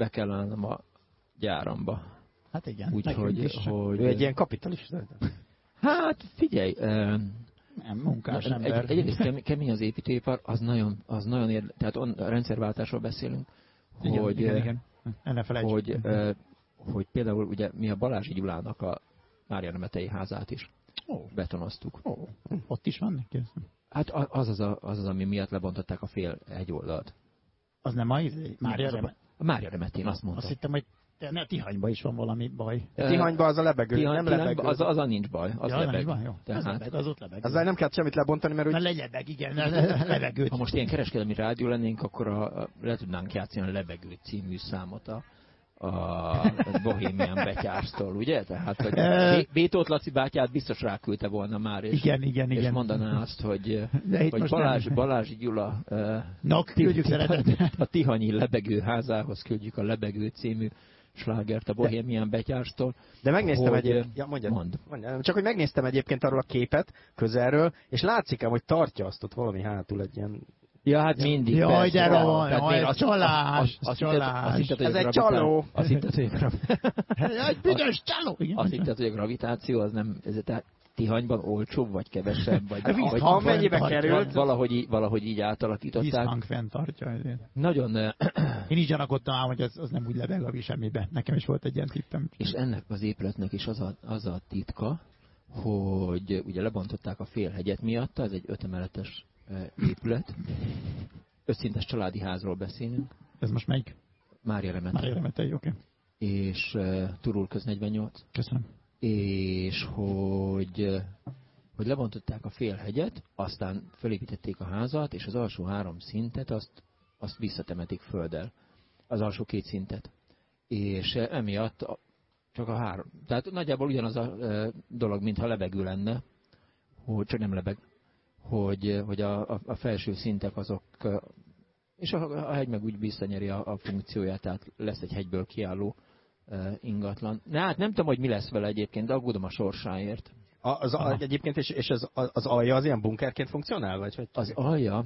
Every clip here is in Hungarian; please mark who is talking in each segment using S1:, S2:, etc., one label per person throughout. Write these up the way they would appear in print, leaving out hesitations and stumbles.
S1: be kell állnom a gyáramba.
S2: Hát igen.
S1: Úgyhogy
S3: ő egy ilyen kapitalista.
S1: Hát figyelj,
S2: nem, munkás ember.
S1: Egyrészt kemény az építőipar, az nagyon tehát a rendszerváltásról beszélünk,
S2: igen.
S1: Hogy például ugye mi a Balázsi Gyulának a Mária Remetei házát is betonoztuk.
S2: Ott is van neki?
S1: Hát az ami miatt lebontották a fél hegyoldalt.
S2: Az nem a Mária Remetei?
S1: A Mária Remetén, azt mondta.
S2: Azt hittem, hogy Tihanyban is van valami baj.
S3: Tihanyban az a lebegő, nem lebegő.
S1: Az nincs baj, az lebeg.
S2: Jó. Tehát, az ott lebeg.
S3: Azzal nem kell semmit lebontani, mert úgy...
S2: lebeg, igen, lebegőt.
S1: Ha most ilyen kereskedelmi rádió lennénk, akkor le tudnánk játszani a Lebegő című számot a Bohémian betyárstól, ugye? Tehát, hogy Bétót Laci bátyát biztos ráküldte volna már, és mondaná azt, hogy Balázsi Gyula a Tihanyi Lebegő házához küldjük a Lebegő című slágert a Bohémian betyárstól.
S3: De megnéztem Csak hogy megnéztem egyébként arról a képet közelről, és látszik-e, hogy tartja azt ott valami hátul egy ilyen...
S1: Ja, hát mindig.
S2: Jaj, gyere van, csalás.
S3: Ez egy csaló.
S1: Azt hitted, hogy
S2: egy büdös csaló.
S1: Azt hitted, hogy a gravitáció az nem... Tehát Tihanyban olcsóbb, vagy kevesebb, vagy
S3: amennyibe került.
S1: Valahogy így átalakították.
S2: Vízhang fenntartja.
S1: Nagyon...
S2: Én így gyanakodtam ám, hogy az nem úgy lebeg a semmibe. Nekem is volt egy ilyen tippem.
S1: És ennek az épületnek is az a titka, hogy ugye lebontották a félhegyet miatta, ez egy 5 emeletes épület. 5 szintes családi házról beszélünk.
S2: Ez most melyik?
S1: Mária Remetei.
S2: Mária Remetei, oké.
S1: És Turul köz 48.
S2: Köszönöm.
S1: És hogy lebontották a félhegyet, aztán felépítették a házat, és az alsó 3 szintet azt visszatemetik földdel. Az alsó 2 szintet. És emiatt csak a 3. Tehát nagyjából ugyanaz a dolog, mintha lebegő lenne, hogy csak nem lebeg. Hogy a felső szintek azok, és a hegy meg úgy visszanyeri a funkcióját, tehát lesz egy hegyből kiálló ingatlan. Hát nem tudom, hogy mi lesz vele egyébként, de aggódom a sorsáért.
S3: Egyébként, és az alja az ilyen bunkerként funkcionál? Vagy hogy
S1: az alja,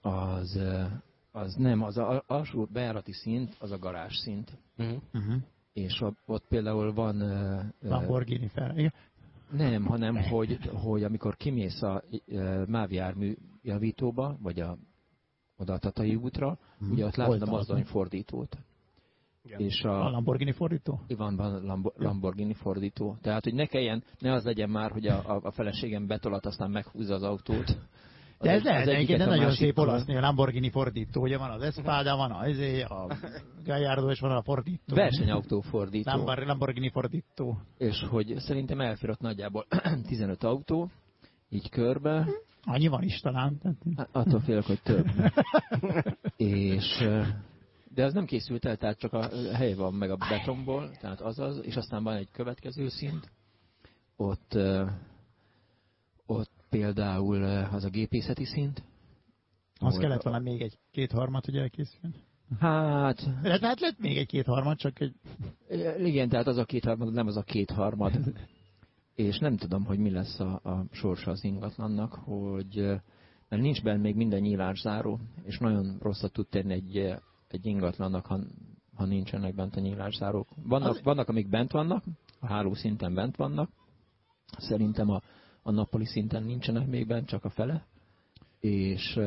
S1: az nem, az alsó bejárati szint, az a garázs szint. És ott például van...
S2: Lamborghini fel.
S1: Nem, hanem, hogy amikor kimész a MÁV jármű javítóba, vagy oda a Tatai útra, ugye ott látod a mozdonyfordítót. És
S2: a Lamborghini fordító?
S1: Van Lamborghini fordító. Tehát, hogy ne az legyen már, hogy a feleségem betolat, aztán meghúzza az autót.
S2: De ez lehet, egyébként nagyon szép olaszni, a Lamborghini fordító. Ugye van az Espada, van a Gallardo, és van a fordító.
S1: Versenyautó fordító.
S2: Lamborghini fordító.
S1: És hogy szerintem elfér ott nagyjából 15 autó, így körbe.
S2: Annyi van is talán.
S1: Attól félek, hogy több. De az nem készült el, tehát csak a hely van meg a betonból, tehát azaz, és aztán van egy következő szint. Ott például az a gépészeti szint.
S2: Az kellett volna még egy 2/3, hogy elkészüljön.
S1: Hát
S2: lett még egy 2/3, csak egy...
S1: Igen, tehát az a 2/3, nem az a 2/3. És nem tudom, hogy mi lesz a sorsa az ingatlannak, mert nincs benne még minden nyílászáró, és nagyon rosszat tud tenni egy ingatlannak, ha nincsenek bent a nyílászárók. Vannak, amik bent vannak, a hálószinten bent vannak. Szerintem a nappali szinten nincsenek még bent, csak a fele. És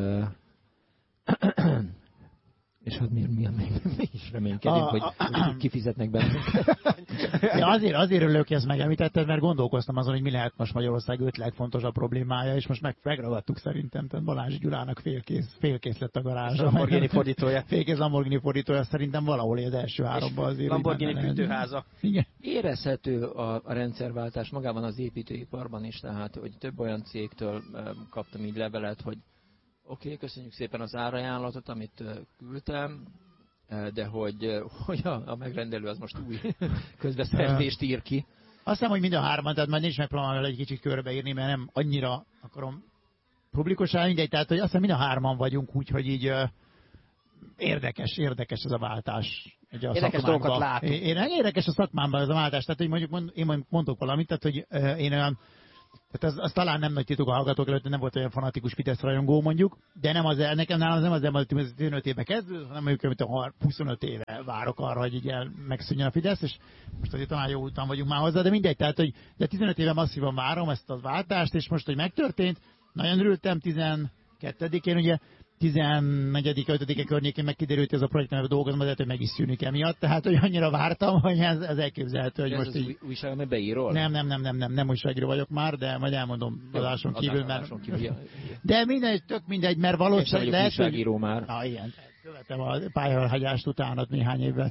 S1: hát mi is reménykedünk, hogy kifizetnek bennünket.
S2: Azért örülök, hogy ezt megemlítetted, mert gondolkoztam azon, hogy mi lehet most Magyarország 5 legfontosabb problémája, és most megragadtuk szerintem. Tehát Balázs Gyulának félkész lett a garázsa.
S3: Lamborghini fordítója.
S2: Félkész Lamborghini fordítója szerintem valahol az első 3-ban azért.
S3: Lamborghini fűtőháza.
S2: Igen.
S1: Érezhető a rendszerváltás magában az építőiparban is, tehát hogy több olyan cégtől kaptam így levelet, hogy oké, köszönjük szépen az árajánlatot, amit küldtem, de hogy a megrendelő az most új közbeszerzést ír ki.
S2: Azt hiszem, hogy mind a 3, tehát már nincs megpróbálom egy kicsit körbeírni, mert nem annyira akarom publikusán, mindegy, tehát hogy azt hiszem mind a 3 vagyunk, úgyhogy így érdekes ez a váltás.
S3: Érdekes dolgokat látunk.
S2: Érdekes a szakmámban ez a váltás, tehát hogy mondjuk én mondok valamit, tehát hogy én Tehát az talán nem nagy titok a hallgatók előtt, nem volt olyan fanatikus Fidesz rajongó mondjuk, de nem az, nekem nálam nem az elmúlt 15 éve kezdődött, hanem mondjuk 25 éve várok arra, hogy így megszűnjön a Fidesz, és most azért talán jó úton vagyunk már hozzá, de mindegy, tehát hogy de 15 éve masszívan várom ezt a váltást, és most, hogy megtörtént, nagyon örültem 12-én, ugye 14-5 környékén meg kiderült, hogy ez a projekt, amiben dolgozom, azért, hogy meg is szűnik emiatt. Tehát, hogy annyira vártam, hogy ez elképzelhető, hogy
S1: ez
S2: most
S1: az
S2: így...
S1: újság, ami beírol?
S2: Nem újságíró vagyok már, de majd elmondom adáson kívül, mert...
S1: Ja.
S2: De mindegy, tök mindegy, mert valószínűleg lehet, hogy...
S1: újságíró már.
S2: Na, ilyen, követem a pályaelhagyást utánat néhány évben.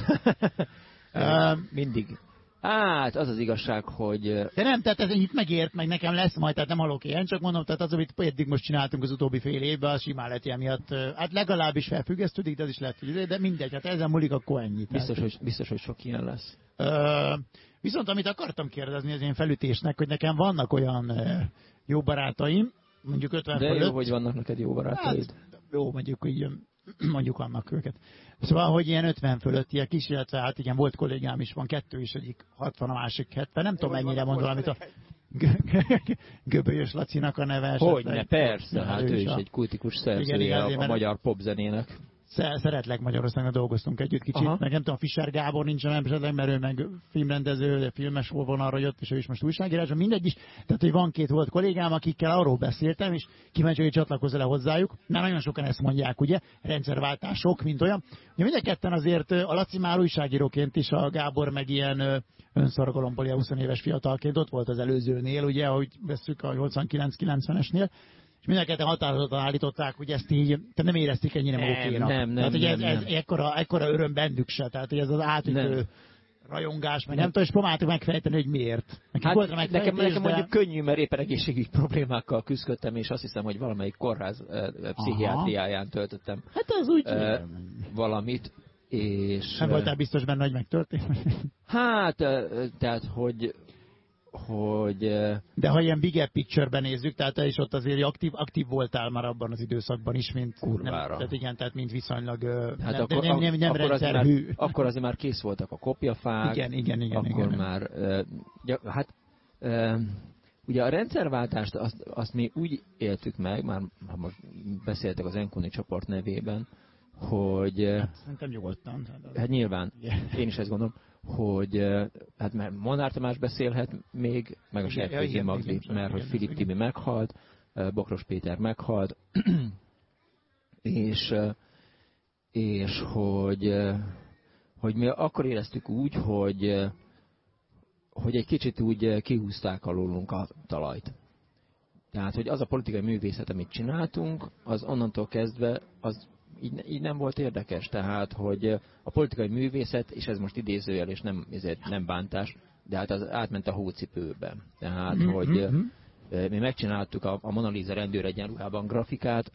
S1: Mindig. Hát, az az igazság, hogy...
S2: De nem, tehát ez itt megért, meg nekem lesz majd, tehát nem halok ilyen, csak mondom, tehát az, amit eddig most csináltunk az utóbbi fél évben, az simán lett miatt, hát legalábbis felfüggesztődik, de az is lehet, hogy de mindegy, hát ezen múlik, akkor ennyi.
S1: Biztos, hogy sok ilyen lesz.
S2: Viszont amit akartam kérdezni az én felütésnek, hogy nekem vannak olyan jó barátaim, mondjuk 50
S1: de
S2: fölött.
S1: Jó, hogy vannak neked jó barátaid.
S2: Hát, jó, mondjuk annak őket. Szóval, hogy ilyen 50 fölöttiek is, illetve hát igen, volt kollégám is, van 2 is, egyik 60, a másik 70, nem tudom mennyire mond valamit a Göbölyös Lacinak a neve.
S1: Hogyne, persze, hát ő is egy kultikus szerzője a magyar popzenének.
S2: Szeretlek Magyarországon, dolgoztunk együtt kicsit, meg nem tudom, Fischer Gábor nincs nem esetleg, mert ő meg filmrendező, de filmes vonalra jött, és ő is most újságírás, mindegy is. Tehát, hogy van 2 volt kollégám, akikkel arról beszéltem, és kíváncsi, hogy csatlakozz le hozzájuk. Már nagyon sokan ezt mondják, ugye, rendszerváltások, mint olyan. Ugye mind a ketten azért a Laci már újságíróként is, a Gábor meg ilyen önszorgalomból, 20 éves fiatalként ott volt az előzőnél, ugye, ahogy vesszük a 89-90-esnél. És mindenketten határozottan állították, hogy ezt így, tehát nem érezték ennyire magukénak. Tehát, hogy ez ekkora öröm bennük se. Tehát, hogy ez az átütő rajongás, meg nem tudom, és próbáltuk megfejteni, hogy miért.
S1: Nekem mondjuk könnyű, mert éppen egészségügyi problémákkal küzdöttem, és azt hiszem, hogy valamelyik kórház pszichiátriáján töltöttem
S2: hát az úgy
S1: valamit. És
S2: nem voltál biztos benne, hogy megtörtént?
S1: Hát, tehát, hogy...
S2: De ha ilyen bigger picture-ben nézzük, tehát te is ott azért aktív voltál már abban az időszakban is, mint...
S1: Kurvára.
S2: Tehát igen, tehát mint viszonylag
S1: hát
S2: nem rendszerhű.
S1: Akkor azért már kész voltak a kopjafák.
S2: Igen.
S1: Akkor már... ugye a rendszerváltást azt mi úgy éltük meg, már ha most beszéltek az Enkoni csoport nevében, hogy...
S2: Hát, szerintem nyugodtan.
S1: Hát nyilván, én is ezt gondolom, hogy hát mert Molnár Tamás beszélhet még, meg a Sejtfőzi Magdi, mert hogy Filip Tibi meghalt, Bokros Péter meghalt, és hogy mi akkor éreztük úgy, hogy egy kicsit úgy kihúzták alólunk a talajt. Tehát, hogy az a politikai művészet, amit csináltunk, az onnantól kezdve, az így nem volt érdekes. Tehát, hogy a politikai művészet, és ez most idézőjel, és nem bántás, de hát az átment a hócipőbe. Tehát, hogy mi megcsináltuk a Mona Lisa rendőr egyenruhában grafikát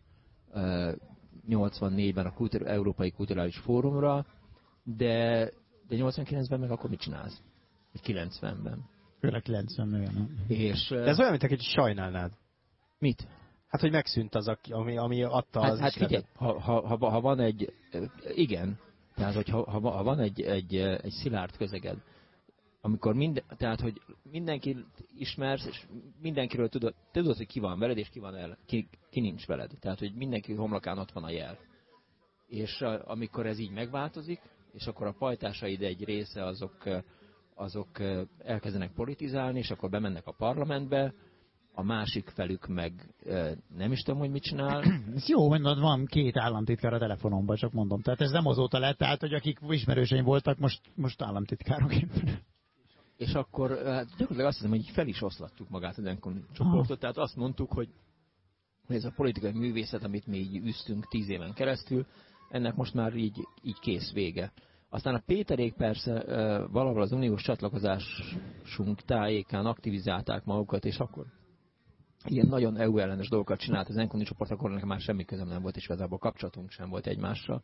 S1: 84-ben a Európai Kulturális Fórumra, de 89-ben meg akkor mit csinálsz? 90-ben.
S2: Főleg 90-ben.
S3: De ez olyan, mint egy sajnálnád.
S1: Mit?
S3: Hát, hogy megszűnt az, ami adta az
S1: hát figyelj, ha van egy... Igen. Tehát, hogy ha van egy szilárd közeged, amikor tehát, hogy mindenki ismersz, és mindenkiről tudod, hogy ki van veled, és ki nincs veled. Tehát, hogy mindenki homlokán ott van a jel. És amikor ez így megváltozik, és akkor a pajtásaid egy része azok elkezdenek politizálni, és akkor bemennek a parlamentbe, a másik felük meg nem is tudom, hogy mit csinál.
S2: Ez jó, mondod, van 2 államtitkár a telefonomban, csak mondom. Tehát ez nem azóta lett, tehát, hogy akik ismerőseim voltak, most államtitkárok.
S1: És akkor gyakorlatilag azt hiszem, hogy fel is oszlattuk magát az Enkoni csoportot. Tehát azt mondtuk, hogy ez a politikai művészet, amit mi így üztünk 10 éven keresztül, ennek most már így kész vége. Aztán a Péterék persze valahol az uniós csatlakozásunk tájékán aktivizálták magukat, és akkor ilyen nagyon EU ellenes dolgokat csinált az Enkoni csoport, akkor nekem már semmi közöm nem volt, és igazából kapcsolatunk sem volt egymással.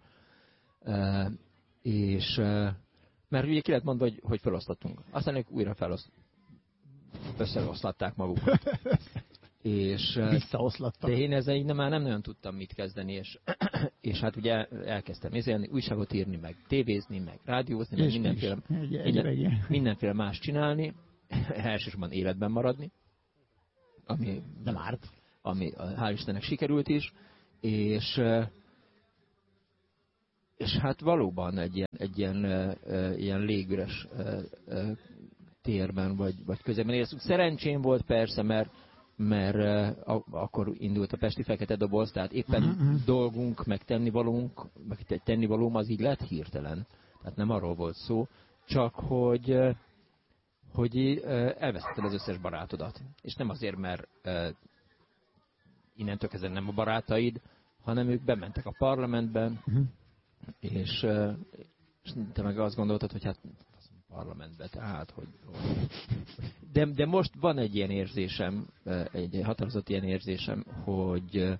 S1: Mert ugye ki lehet mondani, hogy felosztottunk. Aztán ők újra összeoszlatták magukat.
S2: Visszaoszlattak.
S1: De én ezzel így már nem nagyon tudtam mit kezdeni, és hát ugye elkezdtem újságot írni, meg tévézni, meg rádiózni, meg mindenféle más csinálni, elsősorban életben maradni. ami
S2: nem árt.
S1: Ami hál' Istennek sikerült is, és hát valóban egy ilyen légüres térben vagy közben éreztünk. Szerencsém volt persze, mert akkor indult a Pesti Fekete Doboz, tehát éppen dolgunk, meg tennivalóm az így lett hirtelen. Tehát nem arról volt szó, csak hogy elvesztetted az összes barátodat. És nem azért, mert innentől kezdve nem a barátaid, hanem ők bementek a parlamentben, és te meg azt gondoltad, hogy hát parlamentbe, tehát, hogy... De most van egy ilyen érzésem, egy határozott ilyen érzésem, hogy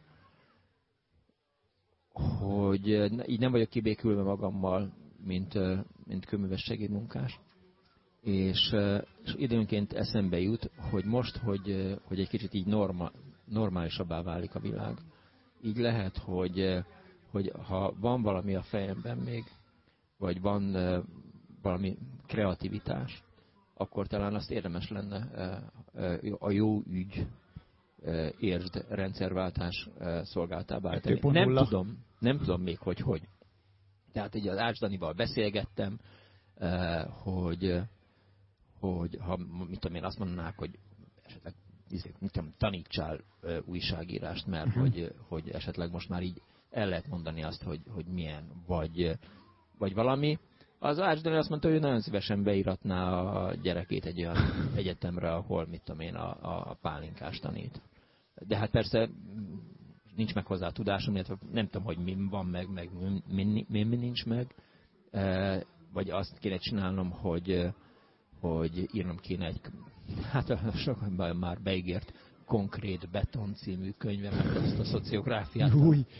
S1: így nem vagyok kibékülve magammal, mint kőműves segédmunkás. És időnként eszembe jut, hogy most, hogy egy kicsit így normálisabbá válik a világ, így lehet, hogy ha van valami a fejemben még, vagy van valami kreativitás, akkor talán azt érdemes lenne a jó ügy értsd rendszerváltás szolgáltába állítani. Nem tudom még, hogy. Tehát így az Ács Danival beszélgettem, hogy ha mit tudom én, azt mondanák, hogy esetleg tanítsál újságírást, mert hogy esetleg most már így el lehet mondani azt, hogy milyen, vagy valami. Az Ács Dani azt mondta, hogy ő nagyon szívesen beíratná a gyerekét egy olyan egyetemre, ahol, mit tudom én, a pálinkás tanít. De hát persze nincs meg hozzá tudásom, illetve nem tudom, hogy mi van meg mi nincs meg. Vagy azt kéne csinálnom, hogy írnom kéne egy, hát sokan már beígért Konkrét Beton című könyvemet, azt a szociográfiát.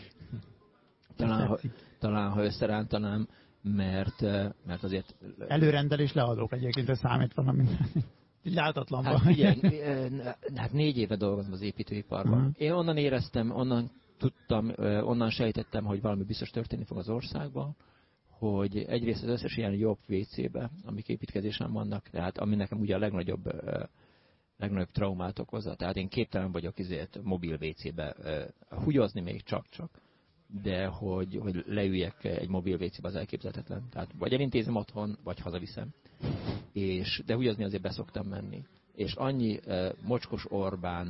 S1: Talán ha összerántanám, mert azért...
S2: Előrendelés leadók egyébként, ez számít valami láthatatlanban.
S1: Hát figyelj, hát 4 éve dolgozom az építőiparban. Én onnan éreztem, onnan tudtam, onnan sejtettem, hogy valami biztos történni fog az országban, hogy egyrészt az összes ilyen jobb WC-be, amik építkezésen vannak, tehát ami nekem ugye a legnagyobb traumát okozza. Tehát én képtelen vagyok mobil WC-be húgyozni még csak. De hogy leüljek egy mobil WC-be, az elképzelhetetlen. Tehát vagy elintézem otthon, vagy hazaviszem. De húgyozni azért beszoktam menni. És annyi mocskos Orbán,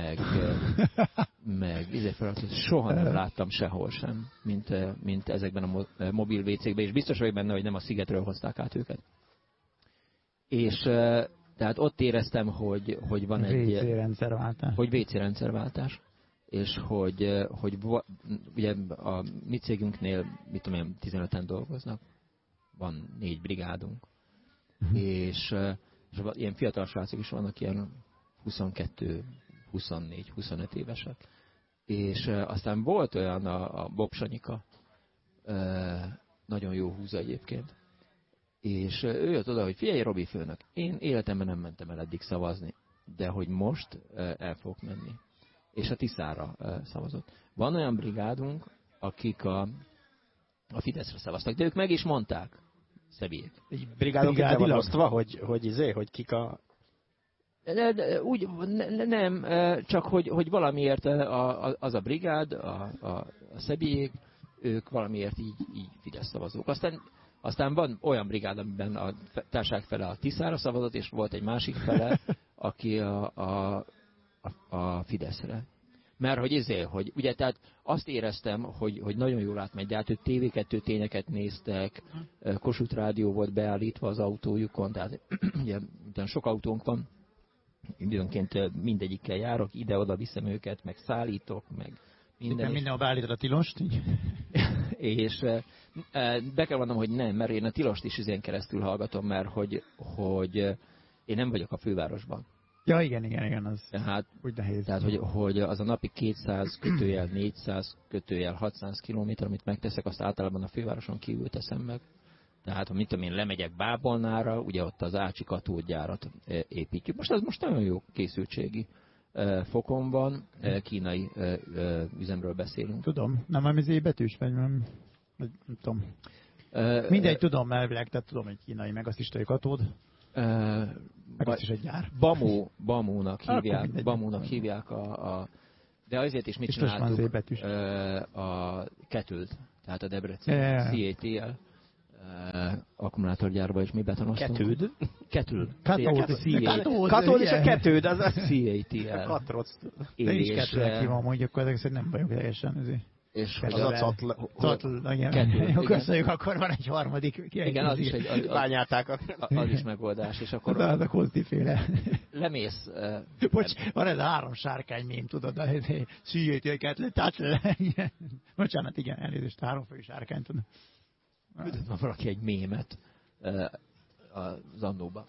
S1: meg soha nem láttam sehol sem, mint ezekben a mobil WC-kben, és biztos vagyok benne, hogy nem a Szigetről hozták át őket. És tehát ott éreztem, hogy van egy...
S2: WC rendszerváltás.
S1: Hogy WC rendszerváltás. És hogy ugye a mi cégünknél, mit tudom én, 15-en dolgoznak, van 4 brigádunk, és ilyen fiatal srácok is vannak, ilyen 22, 24, 25 évesek. És aztán volt olyan a Bob Sanyika, nagyon jó húza egyébként, és ő jött oda, hogy figyelj Robi főnök, én életemben nem mentem el eddig szavazni, de hogy most el fogok menni. És a Tiszára szavazott. Van olyan brigádunk, akik a Fideszre szavaztak, de ők meg is mondták, szebélyek.
S3: Brigádok itt van osztva, hogy kik a...
S1: Úgy, nem, csak hogy valamiért az a brigád, a szebélyek, ők valamiért így Fidesz szavazók. Aztán van olyan brigád, amiben a társaság fele a Tiszára szavazott, és volt egy másik fele, aki a Fideszre. Mert hogy ugye tehát azt éreztem, hogy nagyon jól átmegy, de hát ők TV2 tényeket néztek, Kossuth Rádió volt beállítva az autójukon, tehát ugye sok autónk van, időnként mindegyikkel járok, ide-oda viszem őket, meg szállítok, meg minden.
S2: Mindenhol beállítod a tilost?
S1: És be kell mondanom, hogy nem, mert én a tilost is izén keresztül hallgatom, mert hogy én nem vagyok a fővárosban.
S2: Ja, igen, az
S1: tehát,
S2: úgy nehéz.
S1: Tehát, hogy az a napi 200 kötőjel 400 kötőjel 600 kilométer, amit megteszek, azt általában a fővároson kívül teszem meg. Tehát, ha mit tudom én, lemegyek Bábolnára, ugye ott az Ácsi katódgyárat építjük. Most nagyon jó készültségi fokon van, kínai üzemről beszélünk.
S2: Tudom, nem betűs, vagy nem tudom. Mindegy, tudom elvileg, tehát tudom, hogy kínai, meg azt is tudja katód. Ez is egy gyár.
S1: Bamúnak hívják de azért is mit csináltuk a Ketült, tehát a Debrecen CATL akkumulátorgyárba is mi betonoztunk. Ketül.
S3: Katód és a Ketőd, az a
S1: CATL.
S3: Katroc.
S2: Te is Ketülnek hívom, mondjuk, ezek szerint nem vagyok teljesen azért.
S3: És az a
S2: Catl, igen. Köszönjük, akkor van egy harmadik.
S1: Igen, az is egy...
S3: Bányálták.
S1: Az is megoldás, és akkor...
S2: Az a Konziféle.
S1: Lemész...
S2: Bocs, van ez a 3 sárkány mém, tudod, szűjjét őket, bocsánat, igen, elnézést, 3 fői sárkány, tudod.
S1: Küldött ma valaki egy mémet az annóba.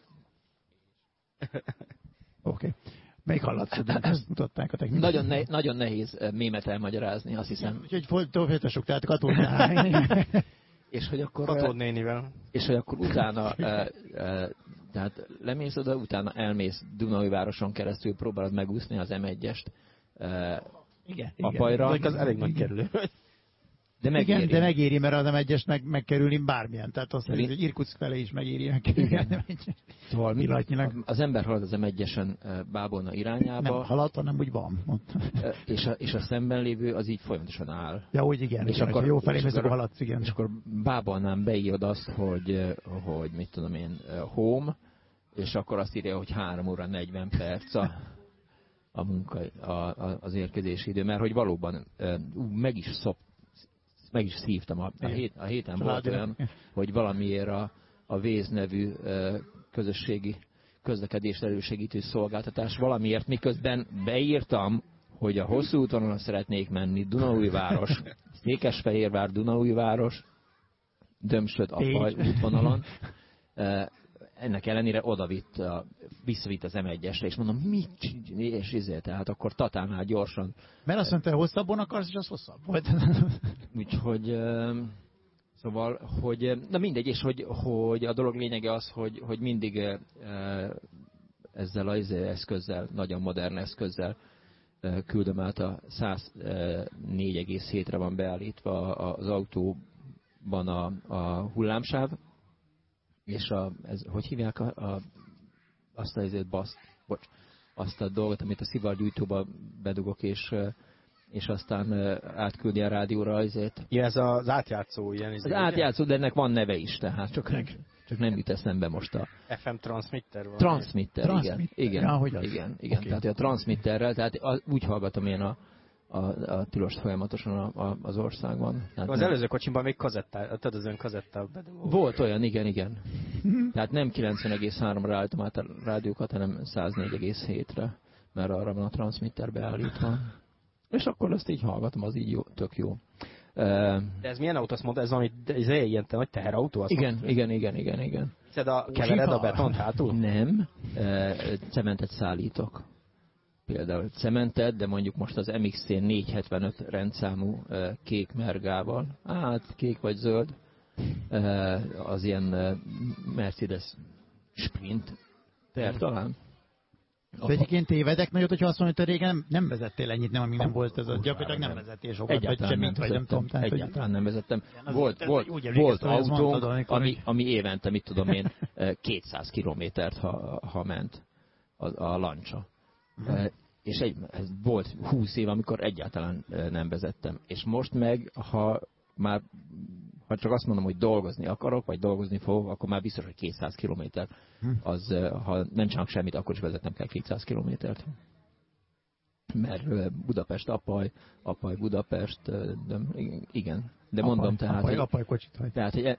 S2: Oké. Melyik hallatszódban ezt mutatták a technikát?
S1: Nagyon nehéz mémet elmagyarázni, azt hiszem.
S2: Úgyhogy folytassuk, tehát Katódnál.
S1: És hogy akkor...
S3: Katód nénivel.
S1: És hogy akkor utána... tehát lemész oda, utána elmész Dunaújvároson keresztül, próbálod megúszni az M1-est Apajra.
S3: Az elég nagy kerülő.
S2: De megéri, mert az M1-es megkerülni bármilyen. Tehát azt mondja, hogy Irkutsk felé is megéri megkerülni.
S1: Szóval az ember halad az M1-esen Bábolna irányába.
S2: Nem halad, hanem úgy van.
S1: És a szemben lévő az így folyamatosan áll.
S2: Ja, úgy igen. És akkor jó felé, és akkor haladsz, igen.
S1: És akkor Bábolnán beírod azt, hogy mit tudom én, home, és akkor azt írja, hogy 3 óra 40 perc a munka, az érkezési idő. Mert hogy valóban meg is szívtam. A héten volt olyan, hogy valamiért a Waze nevű közösségi közlekedést elősegítő szolgáltatás valamiért, miközben beírtam, hogy a hosszú útvonalon szeretnék menni, Dunaújváros, Székesfehérvár, Dunaújváros, Dömsöd-Apaj útvonalon. Ennek ellenére visszavitt az M1-esre, és mondom, mit és ezért, tehát akkor Tatánál gyorsan.
S2: Mert azt mondta, hogy hosszabban akarsz, és az hosszabb volt.
S1: Úgyhogy, szóval, hogy, na mindegy, és hogy a dolog lényege az, hogy mindig ezzel az eszközzel, nagyon modern eszközzel küldöm át a 104,7-re van beállítva az autóban a hullámsáv, és hogy hívják azt a dolgot, amit a szivargyújtóba bedugok, és aztán átküldi a rádióra azért.
S3: Ja, ez az átjátszó ilyen.
S1: Az átjátszó, de ennek van neve is, tehát csak nem jut eszembe most a...
S3: FM transmitter van.
S1: Transmitter. Igen.
S2: Okay.
S1: Tehát a transmitterrel, tehát úgy hallgatom én a tilost folyamatosan az országban. Tehát
S3: az előző kocsimban még tudod, az ön kazettával bedugó.
S1: Volt olyan, igen. Tehát nem 90,3-ra álltam át a rádiókat, hanem 104,7-re, mert arra van a transmitter beállítva. És akkor ezt így hallgatom, az így jó, tök jó.
S3: De ez milyen autó, azt mondta? Ez valami ilyen nagy teherautó?
S1: Igen.
S3: Kevered a betont hátul?
S1: Nem, cementet szállítok. Például cementet, de mondjuk most az MXC 475 rendszámú kék mergával, kék vagy zöld, az ilyen Mercedes Sprint talán.
S2: Egyébként tévedek nagyot, hogyha azt mondod, hogy régen nem vezettél ennyit, amíg nem volt ez a gyakorlatilag nem vezettél sokat, vagy semmit, vagy nem tudom.
S1: Egyáltalán nem vezettem. Volt autónk, ami évente, mit tudom én, 200 kilométert, ha ment a Lancia. És ez volt 20 év, amikor egyáltalán nem vezettem. És most meg, ha csak azt mondom, hogy dolgozni akarok, vagy dolgozni fogok, akkor már biztos, hogy 200 kilométer. Az, ha nem csinálok semmit, akkor is vezetnem kell 200 kilométert. Mert Budapest, Apaj Budapest, de igen. De mondom tehát...
S2: Apaj kocsit hagy.
S1: Tehát, hogy...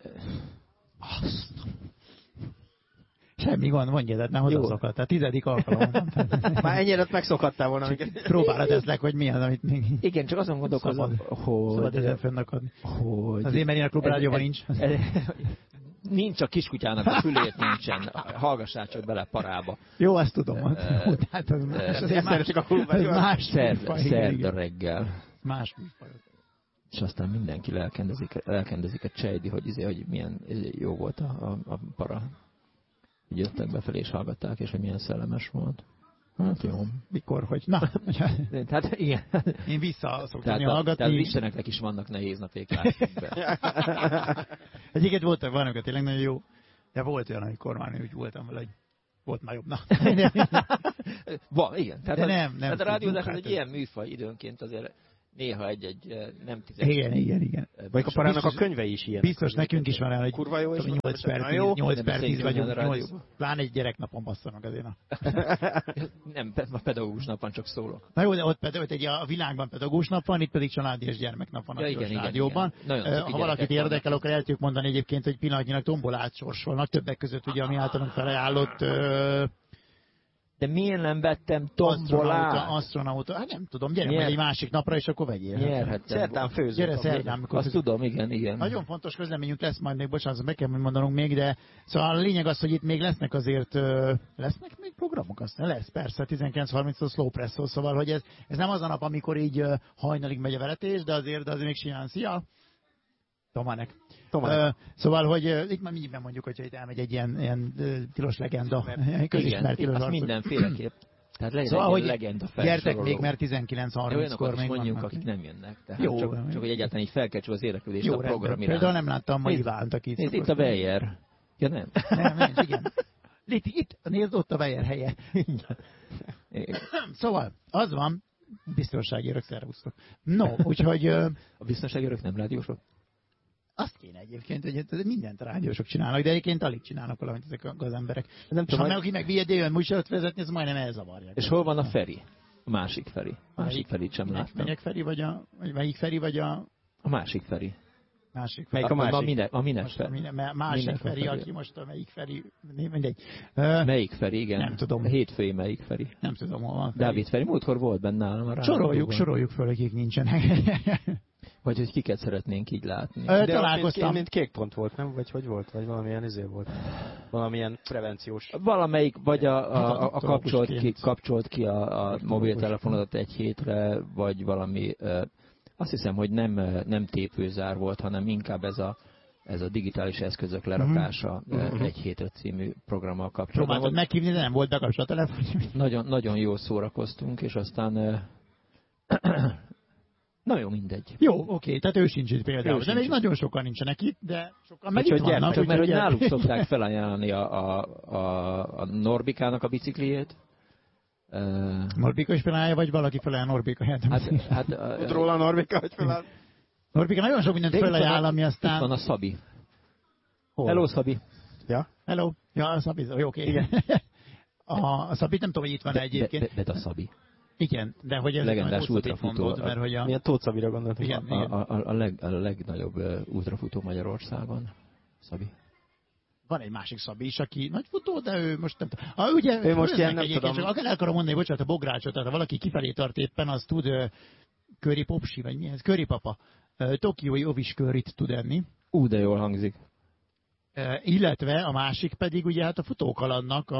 S2: Semmi gond, mondja, de nem hozzászokhat. Tehát 10. alkalom.
S3: Már ennyire megszokhattál volna.
S2: Próbálod ezleg, hogy mi az, amit még...
S1: Igen, csak azon gondolkozom, hogy...
S2: Szabad ezen fönnakadni. Azért, mert én a klubrádióban nincs.
S3: Nincs a kiskutyának a fülét, nincsen. Hallgassál csak bele parába.
S2: Jó, ezt tudom. Tehát
S3: ez csak a klubrádióban.
S2: Más
S1: szerda reggel.
S2: Más műfajok.
S1: És aztán mindenki lelkendezik a csejdi, hogy milyen jó volt a para. Így jöttek befelé és hallgatták, és hogy milyen szellemes volt. Hát jó.
S2: Mikor, hogy? Na.
S1: Tehát igen.
S2: Én vissza szoktam hallgatni.
S1: Tehát isteneknek is vannak nehéz napjék, látjuk be.
S2: Egyiket voltak tényleg nagyon jó De volt olyan, amikor már úgy voltam vele, hogy volt már jobb. Na.
S1: Van, igen. Tehát
S2: nem.
S1: Tehát a rádiózás egy ilyen műfaj időnként azért néha egy nem 10.
S2: Igen.
S3: Vagy a parának a könyvei is ilyen.
S2: Biztos nekünk is van el, hogy
S3: kurva jó, és
S2: 8 per 10 vagyunk. Pláne egy gyereknapon basszanak azért.
S1: Nem, a pedagógus napon csak szólok.
S2: Na jó, de ott a világban pedagógus nap van, itt pedig családi és gyermeknap van a rádióban. Ha valakit érdekel, akkor el tudjuk mondani egyébként, hogy pillanatnyilag tombolát sorsolnak, többek között ugye, ami általunk felajánlott
S1: de miért nem vettem tombolát?
S2: Astronauta. Hát nem tudom, gyere majd egy másik napra, és akkor vegyél.
S1: Nyerhettem.
S3: Szerdán főzünk.
S2: Gyere szerdán.
S1: Azt tudom, igen.
S2: Nagyon fontos közleményünk lesz majd még, bocsánat, meg kell mondanunk még, de szóval a lényeg az, hogy itt még lesznek azért, lesznek még programok, aztán lesz, persze, 19:30-tól Slow Press-tól, szóval, hogy ez nem az a nap, amikor így hajnalig megy a veretés, de azért még csinálni. Szia! Tománek. Szóval, hogy itt már mindjárt mondjuk, hogyha itt elmegy egy ilyen tilos legenda.
S1: Közismert tilos arcok. Mindenféleképp. Tehát legyen
S2: szóval,
S1: egy legenda felsoroló.
S2: Gyertek még, mert 19:30-kor még
S1: mondjuk,
S2: vannak.
S1: akik nem jönnek. Tehát
S2: jó,
S1: csak hogy egyáltalán így felkeltsük az érdeklődést a program iránt.
S2: Például nem láttam ma Ivánt, akit.
S1: Itt a Weyer. Ja, nem?
S2: Nem, igen. Itt, nézd, ott a Weyer helye. Szóval, az van, biztonsági örök, szervusztok. No, úgyhogy...
S1: A biztonsági örök nem rádiósok?
S2: Azt kéne egyébként, hogy mindent a rádiósok csinálnak, de egyébként alig csinálnak valamit ezek az emberek.
S3: Nem
S2: és ha meg aki meg VD-jön műsort vezetni, ez majdnem elzavarják.
S1: És hol van a Feri? A másik Feri. A másik Ferit sem láttam.
S2: Melyik Feri vagy melyik Feri vagy a...
S1: A másik Feri.
S2: Másik
S3: Feri. A
S1: minek Feri?
S2: Másik Feri, aki most a melyik Feri, mindegy.
S1: Melyik Feri, igen.
S2: Nem tudom.
S1: A hétfői melyik Feri?
S2: Nem tudom, hol van
S1: Feri. Dávid Feri, múltkor volt benne nálam.
S2: Soroljuk föl, akik nincsenek.
S1: Vagy hogy kiket szeretnénk így látni.
S3: De találkoztam. Mint kékpont volt, nem? Vagy hogy volt? Vagy valamilyen volt? Valamilyen prevenciós.
S1: Valamelyik, vagy a kapcsolt ki a mobiltelefonodat egy hétre, vagy valami... Azt hiszem, hogy nem tépőzár volt, hanem inkább ez a digitális eszközök lerakása egy hétre című programmal kapcsolatban.
S2: Próbáltad meghívni, de nem volt bekapcsolat a telefon.
S1: Nagyon jól szórakoztunk, és aztán... Na jó, mindegy.
S2: Jó, oké, tehát ő sincs itt például. De még nagyon sokan nincsenek itt, de sokan meg itt vannak.
S1: Csak mert hogy náluk szokták felajánlani a Norbikának a bicikliét.
S2: Norbika is felajánlja, vagy valaki felajánl Norbikáját?
S3: Tud róla Norbika, hogy felajánl?
S2: Norbika nagyon sok mindent felajánl, ami aztán...
S1: Itt van a Szabi. Hello, Szabi.
S2: Ja? Hello. Ja, a Szabi, jó, oké. Igen. A Szabi nem tudom, hogy itt van egyébként.
S1: De a Szabi.
S2: Igen, de hogy ez
S1: legendás ultrafutó.
S3: Milyen Tóth Szabira gondoltam.
S2: Igen.
S1: A legnagyobb ultrafutó Magyarországon. Szabi.
S2: Van egy másik Szabi is, aki nagy futó, de ő most nem tudom. Ugye,
S3: ő most ilyen nem tudom.
S2: Csak el akarom mondani, bocsánat, a Bográcsot, tehát ha valaki kifelé tart éppen, az tud Köri Popsi, vagy mi ez? Köri Papa. Tokiói ovis curryt tud enni.
S1: De jól hangzik.
S2: Illetve a másik pedig ugye hát a futókalandnak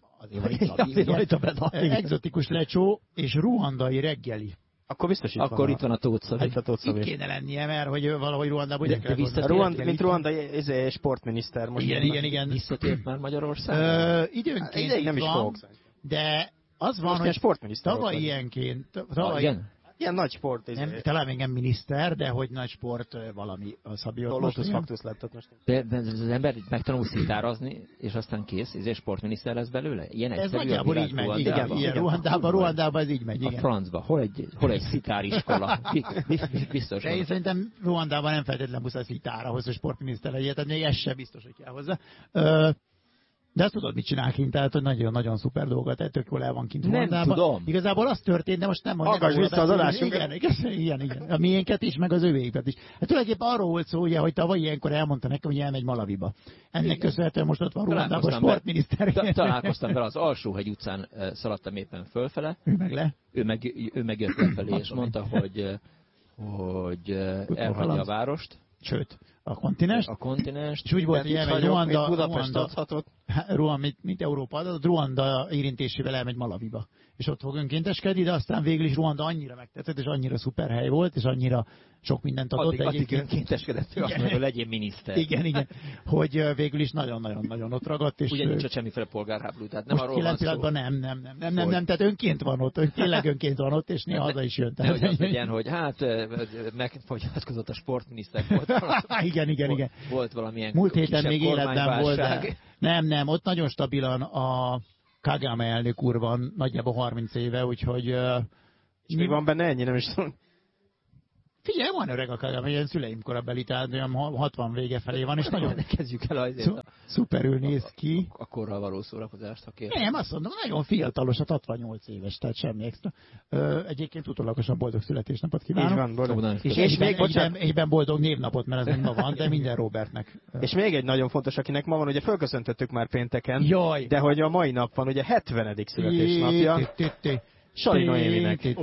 S2: azért egzotikus lecsó és ruandai reggeli.
S3: Akkor biztos
S1: itt van a Tóth Szabi.
S2: Itt kéne lennie, mert hogy valahogy Ruandában
S3: mint ruandai sportminiszter. Most
S2: igen.
S1: Visszatért már Magyarországon?
S2: Időnként
S3: nem is fogok.
S2: De az van, hogy tavaly ilyenként...
S1: Igen?
S3: Ilyen nagy sport.
S2: Talán még nem miniszter, de hogy nagy sport valami a Szabi ott
S3: most. Faktusz lett most.
S1: De az ember megtanul szitározni, és aztán kész, és sportminiszter lesz belőle? Ilyen
S2: ez nagyjából így megy. Igen, Ruandában ez így megy. Igen.
S1: A francba. Hol egy szitáriskola? Biztos.
S2: De én szerintem Ruandában nem feltétlenül muszáj szitára ahhoz, hogy sportminiszter legyen, tehát még ez sem biztos, hogy kell hozzá. De azt tudod, mit csinál kint, tehát hogy nagyon-nagyon szuper dolgokat, tehát tök jól el van kint Ruandában.
S1: Nem tudom.
S2: Igazából az történt, de most nem mondom.
S3: Aggasd vissza az adásunkat.
S2: Igen. A miénket is, meg az övéiket is. Hát tulajdonképpen arról volt szó, ugye, hogy tavaly ilyenkor elmondta nekem, hogy elmegy Malaviba. Ennek köszönhetően most ott van Ruandában sportminiszter.
S1: Találkoztam vele, az Alsóhegy utcán szaladtam éppen fölfele.
S2: Ő meg le.
S1: Ő meg jött lefelé, és mondta, hogy elhagyja a várost.
S2: Sőt, a kontinenst.
S1: A kontinenst.
S2: És úgy volt, hogy elmegy Ruanda.
S3: Budapest adhatott.
S2: mint Európa adat, Ruanda érintésével elmegy Malawiba. És ott fog önkénteskedni, de aztán végül is Ruanda annyira megtetett, és annyira szuper hely volt, és annyira sok mindent adott.
S1: Addig önkénteskedett, hogy azt mondja, hogy legyél miniszter.
S2: Igen, hogy végül is nagyon-nagyon ott ragadt. És
S1: ugye nincs ott semmiféle polgárháború, tehát nem arról van szó.
S2: Nem, tehát önként van ott, tényleg önként van ott, és néha haza is jön.
S1: Hogy azt legyen, hogy megfogyatkozott a sportminiszter volt.
S2: Igen.
S1: Volt valamilyen
S2: múlt héten még életben volt, de nem, ott nagyon stabilan a Kagame elnök úr van, nagyjából 30 éve, úgyhogy...
S3: És még van benne ennyi, nem is tudom.
S2: Figyelj, van öreg a Kagame, ilyen szüleim korabeli, tehát olyan 60 vége felé van, és nagyon...
S1: Kezdjük el azért
S2: szuperül néz ki.
S1: A korral való szórakozást, aki...
S2: Nem, azt mondom, nagyon fiatalos, 68 éves, tehát semmi extra. Egyébként utólagosan boldog születésnapot kívánok.
S3: Így van, boldog.
S2: És még egyben boldog névnapot, mert ez nem ma van, de minden Robertnek.
S3: És még egy nagyon fontos, akinek ma van, ugye fölköszöntöttük már pénteken,
S2: Jaj.
S3: de hogy a mai nap van, ugye 70. születésnapja. Sali Noéminek.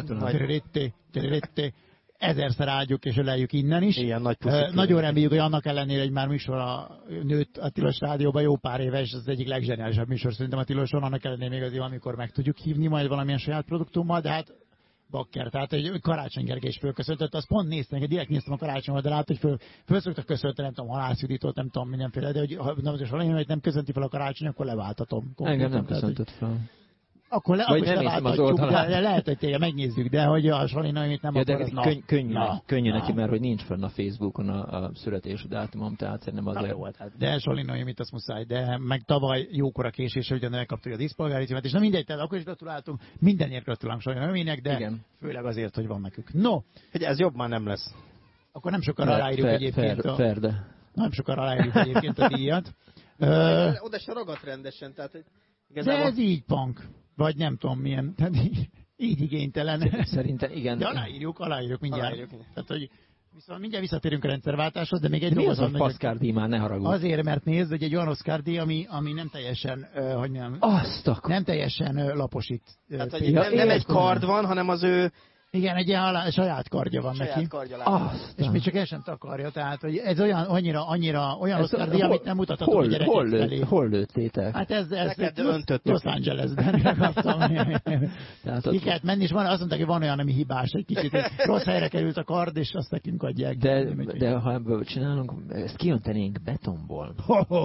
S2: Ezerszer áldjuk és öleljük innen is.
S3: Igen, nagy
S2: nagyon reméljük, hogy annak ellenére, hogy már műsor nőtt a Tilos Rádióban jó pár éve, és ez az egyik legzseniálisabb műsor szerintem a Tiloson, annak ellenére még azért, amikor meg tudjuk hívni majd valamilyen saját produktummal, de hát bakker, tehát egy Karácsony Gergely is fölköszöntött, azt pont néztem, direkt néztem a Karácsony oldalát, hogy föl szoktak köszönteni, nem tudom, Halász Juditot, nem tudom, mindenféle, de hogy ha nem köszönti fel a Karácsony, akkor leváltatom.
S1: Engem nem köszöntött fel.
S2: Akkor leváltatjuk, de lehet, hogy tényleg megnézzük, de hogy a Sali Noémit nem akar, az
S1: könnyű neki, mert hogy nincs fönn a Facebookon a születési dátumom, tehát szerintem azért
S2: volt. De Sali Noémit azt muszáj, de meg tavaly jókora késése, ugyan megkaptuk a díszpolgári címet, és nem mindegy, tehát akkor is gratuláltunk, mindenért gratulálunk Sali Noéminek, de igen. Főleg azért, hogy van nekük. No!
S3: Hogy ez jobb már nem lesz.
S2: Akkor nem sokan aláírjuk egyébként nem sokan aláírjuk egyébként a díjat.
S3: Oda se ragadt rendesen, tehát
S2: igazából... De ez így punk. Vagy nem tudom milyen, tehát így igénytelen.
S1: Szerintem igen.
S2: De aláírjuk mindjárt. Tehát, hogy viszont mindjárt visszatérünk a rendszerváltáshoz, de még egy
S1: mi az a Oscar díj, már ne haragudj.
S2: Azért, mert nézd, hogy egy olyan Oscar díj, ami nem teljesen, nem teljesen laposít.
S3: Tehát, hogy nem egy kard van, hanem az ő...
S2: Igen, egy ilyen saját kardja van neki. És még csak el sem takarja, tehát hogy ez annyira olyan Oscar díj, amit nem mutathatok a gyerekek felé.
S1: Hol lőttétek?
S2: Hát ez Los Angelesben kaptam. Ki kellett menni, és azt mondták, hogy van olyan, ami hibás egy kicsit. Rossz helyre került a kard, és azt nekünk adják.
S1: De ha ebből csinálunk, ezt kijöntenénk betonból.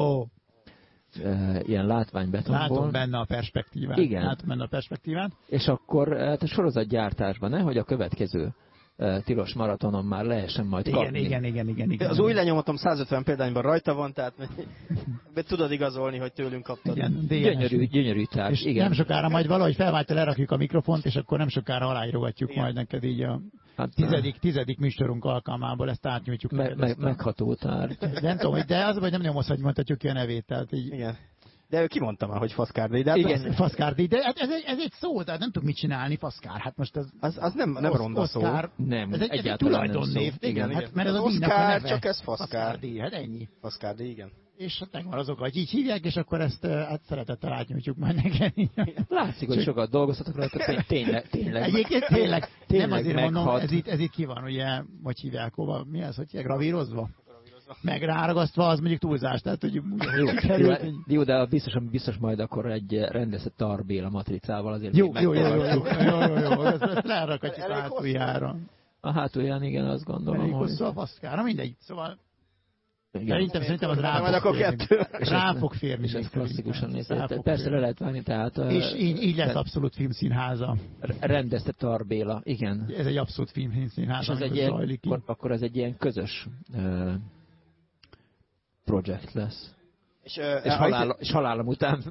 S1: Ilyen látványbetonból.
S2: Látom benne a perspektívát.
S1: Igen.
S2: Látom benne a perspektívát.
S1: És akkor a sorozatgyártásban, nehogy a következő tilos maratonon már lehessen majd kapni.
S2: Igen.
S3: Az új lenyomatom 150 példányban rajta van, tehát tudod igazolni, hogy tőlünk kaptad.
S1: Gyönyörű társ.
S2: És igen. Nem sokára majd valahogy felváltja, lerakjuk a mikrofont, és akkor nem sokára aláírogatjuk majd neked így a tizedik műsorunk alkalmából, ezt átnyújtjuk.
S1: Megható tár.
S2: Nem tudom, de az, hogy nem nyomozz, hogy mondhatjuk ki a nevét. Tehát így...
S3: Igen. De ki mondta már, hogy Faszkárdi.
S2: Igen, Faszkárdi, de hát ez egy szó, tehát nem tud mit csinálni, Faszkár. Hát most
S3: az nem ronda szó.
S1: Nem,
S2: ez egy tulajdonnév. Igen, hát, mert az
S3: Oszkár, csak ez Faszkárdi.
S2: Hát ennyi.
S3: Faszkárdi, igen.
S2: És hát megvan az oka, hogy így hívják, és akkor ezt hát szeretettel átnyújtjuk majd neked.
S1: Látszik, hogy sokat dolgoztatok rajta, tényleg.
S2: Egyébként tényleg nem azért mondom, ez itt ki van, ugye, hogy hívják hova, mi ez, hogy gravírozva? Meg ráragasztva, az mondjuk túlzás, tehát hogy
S1: jó, de biztos majd akkor egy rendezett Tarbél a matricával azért.
S2: Jó, ezt lerakatjuk a hátuljára.
S1: A hátulján, igen, azt gondolom.
S2: Elég hosszú a Faszkára, mindegy, szóval Szerintem az rá fog férni.
S1: És ez klasszikusan nézett. Persze le lehet vágni, tehát...
S2: És így lesz abszolút filmszínháza.
S1: Rendezte Tarbéla, igen.
S2: Ez egy abszolút filmszínháza,
S1: akkor ez egy ilyen közös projekt lesz. És halálom után...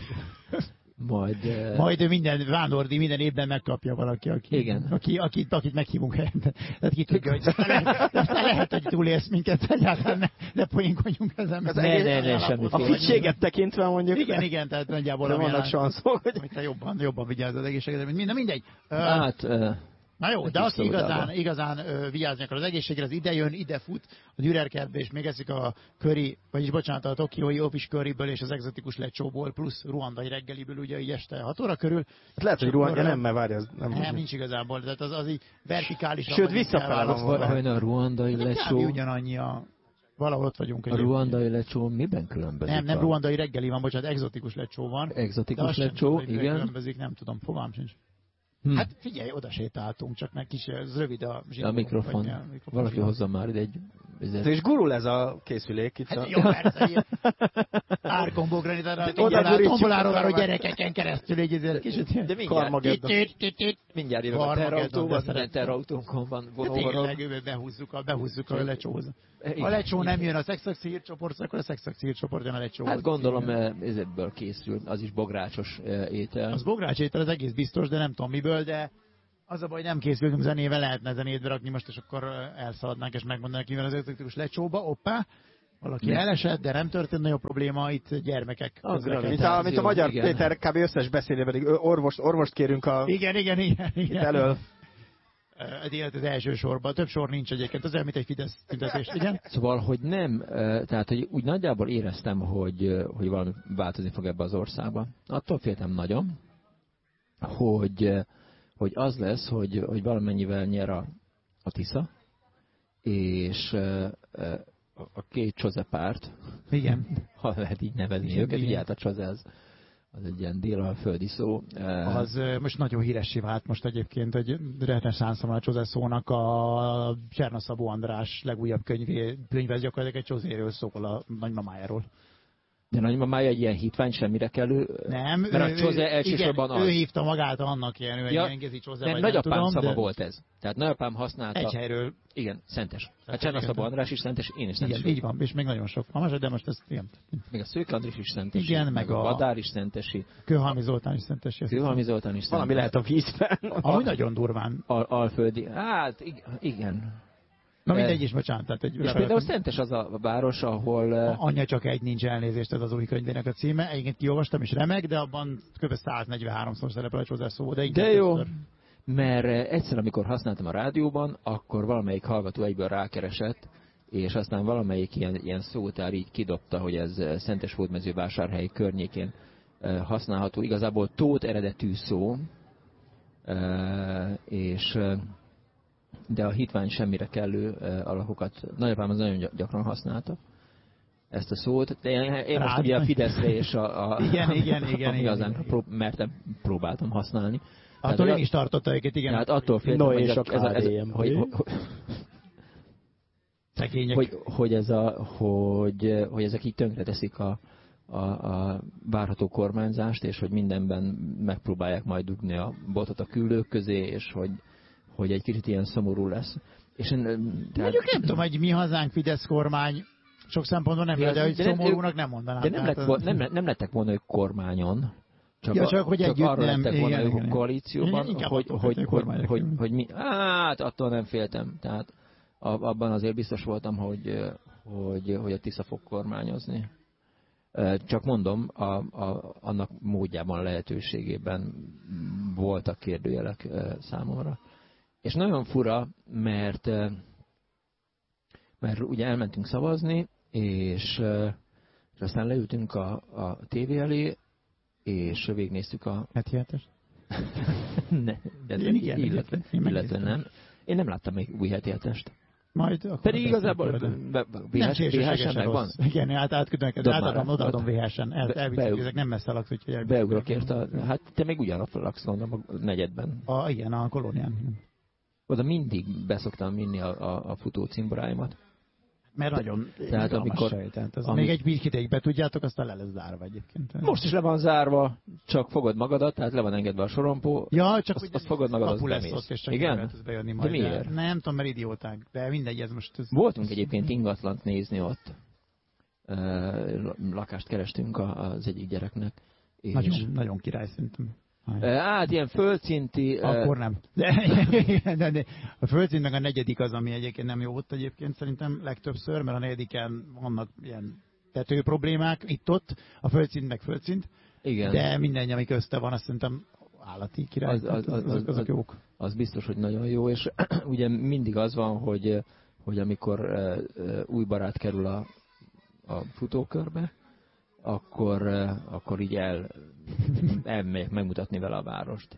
S2: Majd minden vándordi minden évben megkapja valaki, akit meghívunk helyette. Tehát ki tudja, hogy lehet, hogy túlélsz minket, egyáltalán ne poénkodjunk ezen.
S1: Ne, semmi.
S3: A fittséget tekintve mondjuk.
S2: Igen, tehát nagyjából
S3: de vannak sanszok,
S2: hogy te jobban vigyázz az egészségedre, mint mindegy.
S1: Hát...
S2: Na jó, de aki igazán vigyázni akar az egészségre, az ide jön, ide fut a Dürerkertbe, és még eszik a a tokiói office curryből és az egzotikus lecsóból, plusz ruandai reggeliből, ugye így este 6 óra körül.
S3: Hát lehet, hogy Ruanda nem, mert várj, az
S2: nem nincs igazából, tehát az így vertikálisan.
S3: Sőt, visszafele van.
S1: A ruandai lecsó.
S2: Ugyanannyi a... Valahol ott vagyunk.
S1: A ruandai lecsó miben különbözik?
S2: Nem ruandai reggeli van, bocsánat, egzotikus lecsó van.
S1: Egzotikus lecsó, igen.
S2: Különbözik, nem tudom, fogalmam sincs. Hát figyelj, oda sétáltunk, csak meg kis, ez rövid a zsinó.
S1: A mikrofon. Valaki hozza már ide egy...
S3: És gurul ez a készülék itt.
S2: Hát jó, persze, ilyen árkombó granitárral, tomboláról váró gyerekeken keresztül, egy kicsit
S3: de mindjárt jövök a terrautóval, minden terrautónkon van vonóval.
S2: Tényleg, behúzzuk a lecsóhoz. A lecsó nem jön a szexaxi hírcsoport, akkor a szexaxi hírcsoport jön a lecsóhoz.
S1: Hát gondolom, ebből készül, az is bográcsos étel.
S2: Az bogrács étel, az egész biztos, de nem tudom miből, de az a baj, hogy nem készültünk zenével, lehetne zenét berakni most, és akkor elszaladnánk, és megmondanák, mivel az exotikus lecsóba, hoppá, valaki elesett, de nem történt nagyobb probléma, itt gyermekek.
S3: Mint a Magyar igen. Péter kb. Összes beszélő, pedig orvost kérünk a...
S2: Igen.
S3: Itt elől.
S2: Az első sorban. Több sor nincs egyébként, az olyan, mint egy Fidesz tüntetés, igen?
S1: Szóval, hogy nem, tehát hogy úgy nagyjából éreztem, hogy valami változni fog ebbe az országba. Attól féltem nagyon, hogy az lesz, hogy valamennyivel nyer a Tisza, és a két Csoze párt,
S2: igen.
S1: Ha lehet így nevezni igen, őket, ugye hát a Csoze az egy ilyen délföldi szó.
S2: Az most nagyon híressé vált most egyébként, hogy reneszánszom a Csoze szónak a Csernaszabó András legújabb könyve, gyakorlatilag egy Csozéről szól, a nagymamájáról.
S1: De nagymamája egy ilyen hitvány semmire kellő...
S2: Nem,
S1: mert a Csoze elsősorban az.
S2: Ő hívta magát annak ilyen, ő egy ilyen Gezi Csoze,
S1: nem, nagyapám szava volt ez. Tehát nagyapám használta...
S2: Egy helyről.
S1: Igen, szentes. Hát Csernaszabó András is szentes, én is szentes.
S2: Igen, így van, és még nagyon sok van, de most ez ilyen.
S1: Még a Szőke Andris is szentesi.
S2: Igen, meg a
S1: Badár is szentesi.
S2: Kőhalmi Zoltán is szentesi.
S1: Kőhalmi Zoltán is szentesi.
S3: Valami lehet a vízben.
S2: Ahogy nagyon durván.
S1: Alföldi. Hát igen.
S2: Na mindegy is, bocsánat. Tehát
S1: például Szentes az a város, ahol...
S2: Anyja csak egy, nincs elnézést, ez az új könyvének a címe. Egyébként kiolvastam is remek, de abban kb. 143-szor szerepel a Csózás szó.
S1: De jó, mert egyszer, amikor használtam a rádióban, akkor valamelyik hallgató egyből rákeresett, és aztán valamelyik ilyen szótár így kidobta, hogy ez Szentesföldmezővásárhely környékén használható. Igazából Tóth eredetű szó, és... de a hitvány semmire kellő alakokat nagyapám az nagyon gyakran használta ezt a szót, de én most ugye a Fideszre és a
S2: igen,
S1: igazán mertem próbáltam használni.
S2: Attól én is tartotta őket, igen.
S1: Hát attól féltem, hogy ezek így tönkreteszik a várható kormányzást, és hogy mindenben megpróbálják majd dugni a botot a küllők közé, és hogy egy kicsit ilyen szomorú lesz. És
S2: mondjuk nem tudom, hogy mi hazánk Fidesz kormány sok szempontból nem, de hogy szomorúnak nem mondanám.
S1: De nem lettek volna ők kormányon,
S2: csak hogy együtt
S1: arra
S2: nem.
S1: lettek volna ők koalícióban,
S2: hogy
S1: mi... Hát attól nem féltem. Tehát abban azért biztos voltam, hogy a Tisza fog kormányozni. Csak mondom, annak módjában, lehetőségében voltak kérdőjelek számomra. És nagyon fura, mert ugye elmentünk szavazni, és aztán leültünk a tévé elé, és végignéztük a...
S2: Heti hetest?
S1: Illetve nem. Én nem láttam még új heti hetest.
S2: Majd
S1: pedig igazából VHS-en megvan?
S2: Igen, átküldöm neked, odaadom VHS-en. Elviszünk, ezek nem messze laksz, úgyhogy
S1: beugrok érte. Hát te még ugyanott laksz, gondolom, a negyedben.
S2: Igen, a kolónián.
S1: Oda mindig beszoktam vinni a futó cimboráimat.
S2: Mert nagyon
S1: tehát amikor
S2: még egy kicsit ideig be tudjátok, aztán le lesz zárva egyébként.
S1: Most is le van zárva, csak fogod magadat, tehát le van engedve a sorompó.
S2: Ja, csak
S1: azt fogod magadat, azt bemész.
S2: És csak
S1: igen?
S2: Bejönni majd,
S1: de miért?
S2: Nem tudom, mert idióták, de mindegy, ez most...
S1: Voltunk egyébként ingatlant nézni ott. Lakást kerestünk az egyik gyereknek.
S2: Nagyon király szerintem.
S1: Hát ilyen földszinti...
S2: Akkor nem. De a földszint meg a negyedik az, ami egyébként nem jó ott egyébként szerintem legtöbbször, mert a negyediken vannak ilyen tető problémák itt-ott, a földszint meg földszint.
S1: Igen.
S2: De minden, ami közte van, azt szerintem állati király. Azok jók.
S1: Az biztos, hogy nagyon jó, és ugye mindig az van, hogy amikor új barát kerül a futókörbe, akkor így elmegyek megmutatni vele a várost.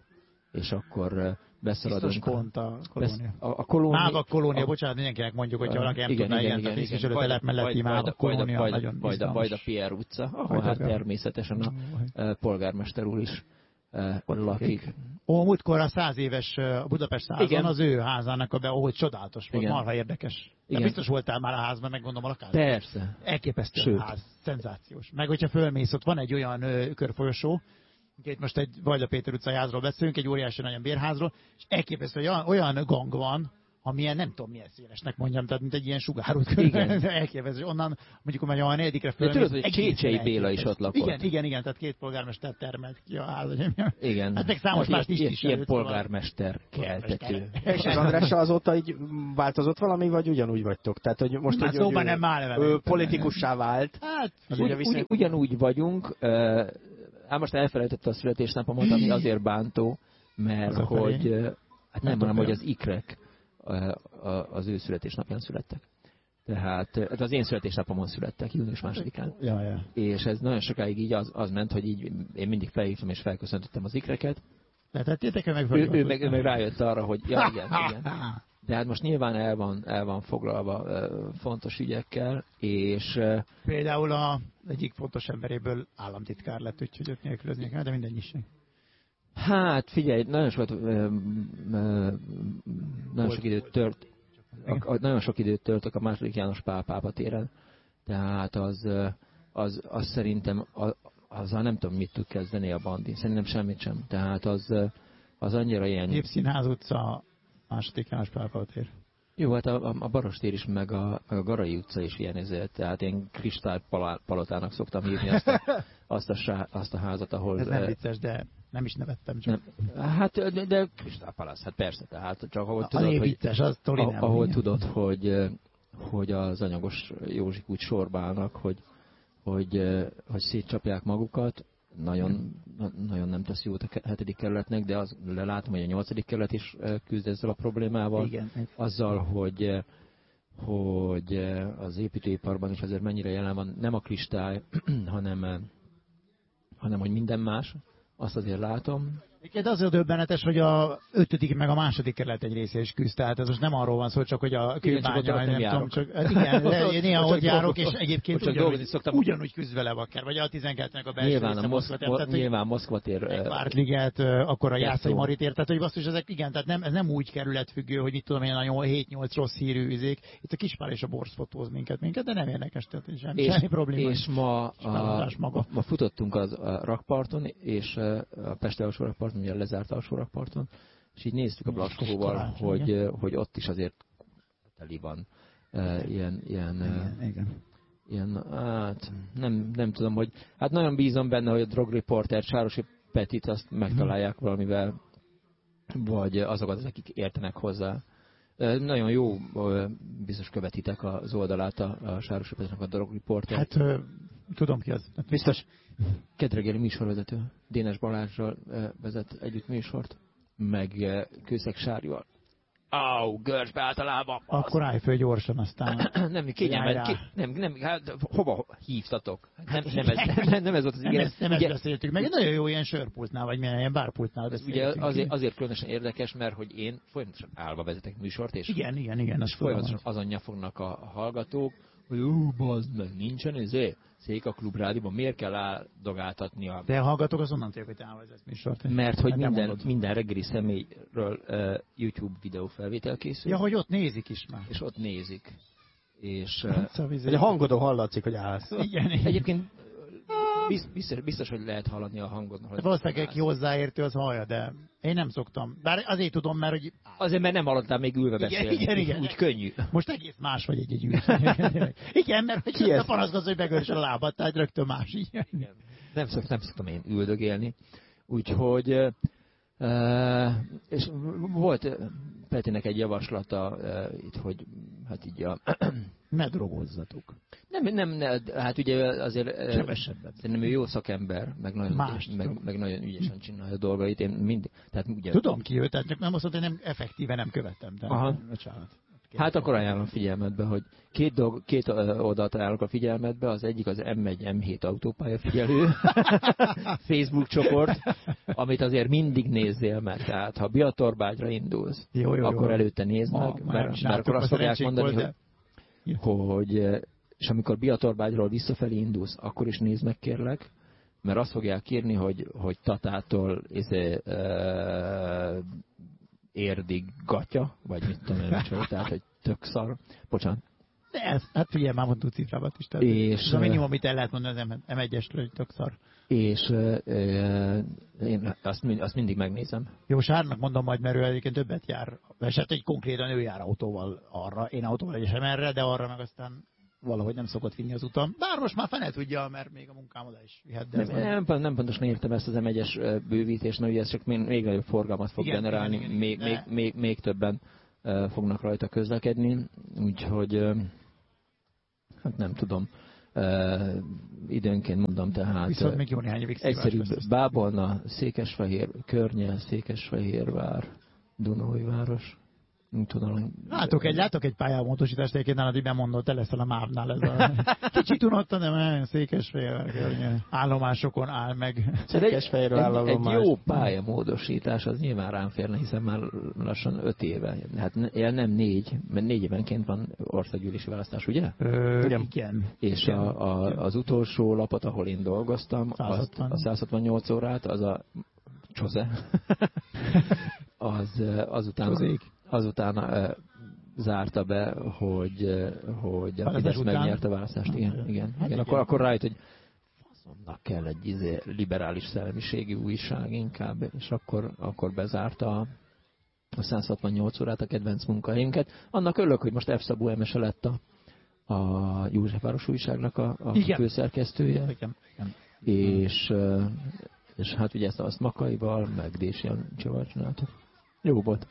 S1: és akkor beszaladunk.
S2: Biztos pont a kolónia.
S1: A kolónia.
S2: Mágak kolónia, bocsánat, mindenkinek mondjuk, hogyha valaki nem tudná, igen, a tisztviselőtelep melletti Mágak kolónia nagyon bizalmas.
S1: Vajda Pierre utca, ahol hát természetesen a polgármester úr is lakik.
S2: Múltkor a 100 éves Budapest százon az ő házának ahogy csodálatos volt, marha érdekes. De biztos voltál már a házban, meg gondolom a lakásban.
S1: Persze.
S2: Elképesztő a ház, szenzációs. Meg hogyha fölmész, ott van egy olyan körfolyosó, itt most egy Vajda Péter utcai házról beszélünk, egy óriási nagyon bérházról, és elképesztő, hogy olyan gang van, amilyen nem tudom milyen szélesnek mondjam, tehát mint egy ilyen sugárút körül. Elképesztő, hogy onnan mondjuk hogy a negyedik fölmész.
S1: Tudod, hogy Csécsei Béla is ott lakott.
S2: Igen, tehát 2 polgármester termelt ki a házat.
S1: Igen.
S2: Hát meg számos más is.
S1: Ilyen polgármester keltető.
S3: És az Andrással azóta így változott valami, vagy ugyanúgy vagytok? Tehát, hogy most
S2: hát szóval nem már
S3: politikussá vált.
S2: Hát,
S1: ugyanúgy vagyunk. Hát most elfelejtette a születésnapomat, ami azért bántó, mert hogy hát nem, hanem hogy az ikrek az ő születésnapján születtek. Tehát az én születésnapomon születtek, június 2-án.
S2: Ja.
S1: És ez nagyon sokáig így az ment, hogy így én mindig felhívtam és felköszöntöttem az ikreket.
S2: Letettétek meg?
S1: Ő meg rájött arra, hogy ja, igen. De hát most nyilván el van foglalva fontos ügyekkel, és...
S2: Például az egyik fontos emberéből államtitkár lett, úgyhogy őt nélkülözni kell, de mindegy is.
S1: Hát figyelj, nagyon sok időt töltök a II. János Pál pápa téren, tehát az szerintem azzal nem tudom, mit tud kezdeni a bandi. Szerintem semmit sem. Tehát az annyira ilyen...
S2: Népszínház utca, II. János Pál pápa tér.
S1: Jó, hát a Barostér is, meg a Garai utca is ilyen ezért. Tehát én kristálypalotának szoktam hívni azt a házat, ahol...
S2: Ez nem vicces, de nem is nevettem csak.
S1: Nem, hát, de kristálypalasz, hát persze, tehát csak ahol tudod,
S2: vicces, az
S1: ahol tudod, hogy az anyagos Józsik úgy sorbálnak, hogy szétcsapják magukat. Nagyon nem tesz jót a 7. kerületnek, de az lelátom, hogy a 8. kerület is küzd ezzel a problémával.
S2: Igen.
S1: Azzal, hogy az építőiparban is azért mennyire jelen van, nem a kristály, hanem hogy minden más. Azt azért látom.
S2: De az a döbbenetes, hogy a 5. meg a 2. kerület egy része is küzd, tehát ez most nem arról van szó, csak hogy a kőbánya, nem tudom, csak igen, de néha ott járok, és egyébként ugyanúgy küzd vele akár, vagy a 12-nek a belső része
S1: nyilván Moszkva tér.
S2: Vártliget, akkor a Jászai Mari tér, tehát hogy basszus, ezek igen, tehát ez nem úgy kerületfüggő, hogy mit tudom én, a 7-8 rossz hírű üzék. Itt a Kispál és a Borz fotóz minket, de nem érdekes, tehát semmi probléma.
S1: És ma futottunk a rakparton, és a Pesti alsó rakparton, ugye a lezárt alsó rakparton, és így néztük a Blaskóval, hogy ott is azért teli van ilyen, hát nem tudom, hogy, hát nagyon bízom benne, hogy a drogriporter Sárosi Petit azt megtalálják valamivel, vagy azokat, akik értenek hozzá. Nagyon jó, biztos követitek az oldalát a Sárosi Petinek, a drogriporter.
S2: Hát tudom ki az.
S1: Biztos. Kedregéli műsorvezető. Dénes Balázsral vezet együtt műsort, meg Kőszeg Sárival. Görcsbe általában.
S2: Akkor állj föl gyorsan, aztán...
S1: nem, kényelmet. Hát, hova hívtatok? Nem ez volt az igen.
S2: Nem ezt beszéltük meg. Nagyon jó ilyen sörpultnál, vagy milyen ilyen bárpultnál beszéltünk.
S1: Ugye azért különösen érdekes, mert hogy én folyamatosan állva vezetek műsort, és
S2: igen, az
S1: folyamatosan azon nyafognak a hallgatók, hogy bazd meg, nincsen Széka Klub Rádióban, miért kell áldogáltatni a...
S2: De a hallgatók azonnan tudják, hogy te elvezetsz műsort.
S1: Mert hogy minden reggeli személyről YouTube videófelvétel készül.
S2: Ja, hogy ott nézik is már.
S1: És ott nézik. És...
S3: a hangodon hallatszik, hogy állsz.
S2: Igen.
S1: Egyébként biztos, hogy lehet hallani a hangon.
S2: Valószínűleg aki hozzáértő, az hallja, de én nem szoktam. Bár azért tudom, mert hogy...
S1: Azért, mert nem hallottál még ülve beszélni.
S2: Igen.
S1: Úgy könnyű.
S2: Most egész más vagy egy ülő. Igen, mert hogy a panaszkodsz, hogy begörsel a lábad, tehát rögtön más. Igen.
S1: Nem szoktam én üldögélni. Úgyhogy... és volt Petinek egy javaslata itt, hogy hát így
S2: ne drogozzatok.
S1: Nem, hát ugye azért szerintem ő jó szakember, meg nagyon ügyesen csinálja a dolgait. Én mindig, tehát ugye...
S2: Tudom ki ő, tehát nem azt mondta, hogy nem effektíve nem követem.
S1: Aha. Hát akkor ajánlom figyelmetbe, hogy két oldalt ajánlok a figyelmetbe, az egyik az M1-M7 autópályafigyelő Facebook csoport, amit azért mindig nézzél meg. Tehát ha Biatorbágyra indulsz, akkor előtte nézd meg, mert akkor azt fogják mondani, hogy és amikor Biatorbágyról visszafelé indulsz, akkor is nézd meg kérlek, mert azt fogják írni, hogy Tatától Érdig gatya, vagy mit tudom én, tehát hogy tök szar. Bocsánat.
S2: De hát figyelj, már van cifrávat is. És ez a minimum, amit el lehet mondani az M1-esről, hogy tök szar.
S1: És én azt mindig megnézem.
S2: Jó, Sárnak mondom majd, mert ő egyébként többet jár. És hát egy konkrétan ő jár autóval arra. Én autóval egyesem erre, de arra meg aztán valahogy nem szokott vinni az utam. Bár most már fene tudja, mert még a munkám oda is vihet. De
S1: nem pontosan értem ezt az M1-es bővítést, mert ugye ez csak még nagyobb forgalmat fog generálni, igen. Még többen fognak rajta közlekedni, úgyhogy hát nem tudom. Időnként mondom, tehát
S2: viszont még jó néhány
S1: egyszerűbb Bábolna, Székesfehér, Környel, Székesfehérvár, Dunaújváros.
S2: Látok egy pályamódosítást, egyébként nálad így bemondott, te leszel a MÁV-nál ez a kicsit unottan, de nagyon Székesfehérvár állomásokon áll meg.
S1: Székesfehérvár állomás. Egy jó pályamódosítás, az nyilván rám férne, hiszen már lassan 5 éve. Hát nem 4, mert 4 évenként van országgyűlési választás, ugye?
S2: Igen.
S1: És az utolsó lapot, ahol én dolgoztam, a 168 órát, az a Csose. Azután zárta be, hogy a Fidesz megnyerte a választást. Igen. Akkor rájött, hogy faszomnak kell egy liberális szellemiségi újság inkább, és akkor bezárta a 168 órát, a kedvenc munkahelyünket. Annak örülök, hogy most F. Szabó Emese lett a Józsefváros újságnak a főszerkesztője. Igen. És hát ugye ezt a Makaival, meg Dési Jancsival csináltuk. Jó volt.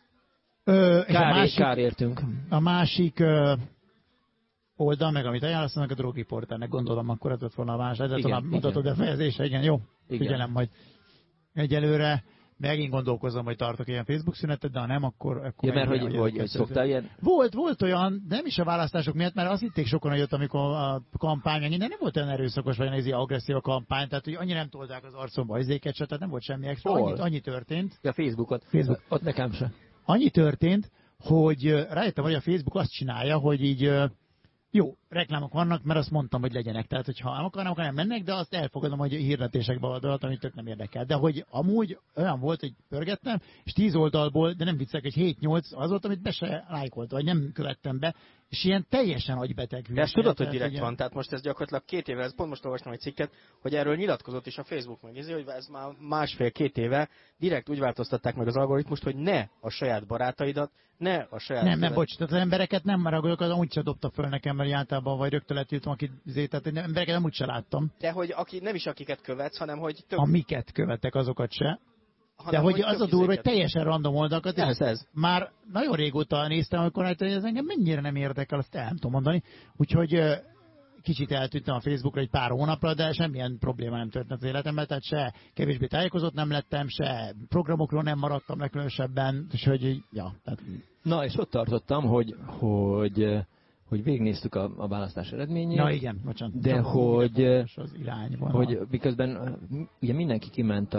S1: Kár értünk.
S2: A másik oldal, meg amit ajánlasz, a drogiporternek, gondolom, akkor ez lett volna a másik. Ez tovább mutatod a fejezésre, igen, jó. Igen. Figyelem, hogy egyelőre megint gondolkozom, hogy tartok ilyen Facebook szünetet, de ha nem, akkor
S1: ja, mert hogy szoktál ilyen?
S2: Volt olyan, nem is a választások miatt, mert azt hitték sokan, hogy ott, amikor a kampány, de nem volt olyan erőszakos, vagy olyan agresszív a kampány, tehát hogy annyira nem tolták az arcomba izéket se, tehát nem volt semmi extra. Annyi történt.
S1: Ja, Facebook. Ott nekem se.
S2: Annyi történt, hogy rájöttem, hogy a Facebook azt csinálja, hogy így jó, reklámok vannak, mert azt mondtam, hogy legyenek. Tehát, hogyha nem akarnak, nem mennek, de azt elfogadom, hogy hirdetésekbe adat, amit tök nem érdekel. De hogy amúgy olyan volt, hogy pörgettem, és 10 oldalból, de nem viccek, hogy 7-8 az volt, amit be se lájkoltam, vagy nem követtem be, és ilyen teljesen agybeteg.
S3: De ezt tudod, hogy direkt van, tehát most ez gyakorlatilag 2 éve, pont most olvastam egy cikket, hogy erről nyilatkozott is a Facebook meg, hogy ez már 1,5-2 éve direkt úgy változtatták meg az algoritmust, hogy ne a saját barátaidat, ne a saját...
S2: Nem, bocs, tehát az embereket nem maragolok, az amúgy se dobta föl nekem, mert általában vagy rögtön letiltom, tehát embereket amúgy se láttam.
S3: De hogy nem is akiket követsz, hanem hogy...
S2: Amiket követek, azokat se. De hogy az a durva, hogy teljesen random oldalakat,
S1: ez.
S2: Már nagyon régóta néztem, amikor rájöttem, hogy ez engem mennyire nem érdekel, azt el nem tudom mondani. Úgyhogy kicsit eltűntem a Facebookra egy pár hónapra, de semmilyen probléma nem történt az életemben, tehát se kevésbé tájékozott nem lettem, se programokról nem maradtam legkülönösebben, és hogy, ja. Tehát...
S1: Na, és ott tartottam, hogy végignéztük a választás eredményét.
S2: Na igen, bocsánat.
S1: De hogy
S2: az irányban.
S1: Hogy miközben ugye mindenki kiment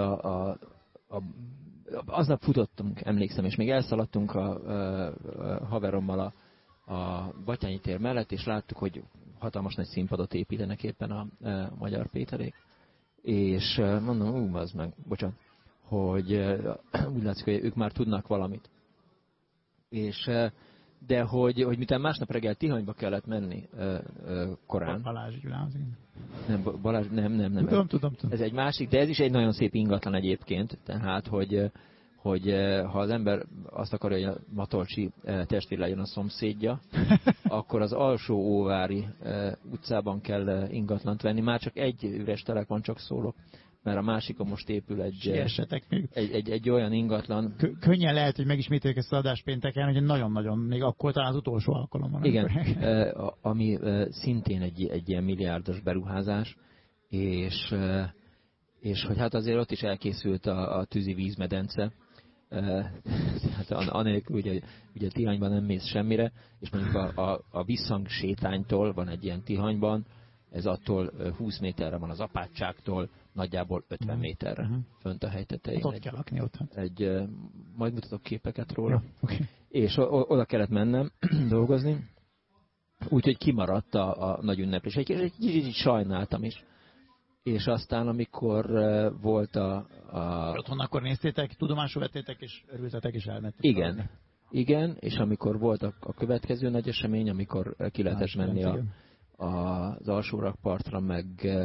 S1: aznap futottunk, emlékszem, és még elszaladtunk a haverommal a Batthyány tér mellett, és láttuk, hogy hatalmas nagy színpadot építenek éppen a Magyar Péterék. És mondom, az meg, bocsánat, hogy úgy látszik, hogy ők már tudnak valamit. És de hogy miután másnap reggel Tihanyba kellett menni korán.
S2: Balázs Gyulához,
S1: nem, Balázs, nem.
S2: Tudom.
S1: Ez egy másik, de ez is egy nagyon szép ingatlan egyébként. Tehát, hogy ha az ember azt akarja, hogy a Matolcsi testvér legyen a szomszédja, akkor az alsó óvári utcában kell ingatlant venni. Már csak egy üres telek van, csak szólok. Mert a másikon most épül egy olyan ingatlan.
S2: Könnyen lehet, hogy megismételjük ezt az adást pénteken, hogy nagyon-nagyon, még akkor talán az utolsó alkalommal.
S1: Igen, ami szintén egy ilyen milliárdos beruházás, és hogy hát azért ott is elkészült a tűzi vízmedence, tehát anélkül, ugye Tihanyban nem mész semmire, és mondjuk a visszhang sétánytól van egy ilyen Tihanyban, ez attól 20 méterre van az apátságtól, nagyjából 50 méterre fönt a hegytetején.
S2: Hát ott kell lakni ott.
S1: Majd mutatok képeket róla.
S2: Ja, okay.
S1: És oda kellett mennem dolgozni, úgyhogy kimaradt a nagy ünneplés. Egy kicsit sajnáltam is. És aztán, amikor volt
S2: Otthon akkor néztétek, tudomásul vettétek, és örültetek, és elmentek.
S1: Igen, és amikor volt a következő nagy esemény, amikor ki lehetett menni az alsórakpartra, meg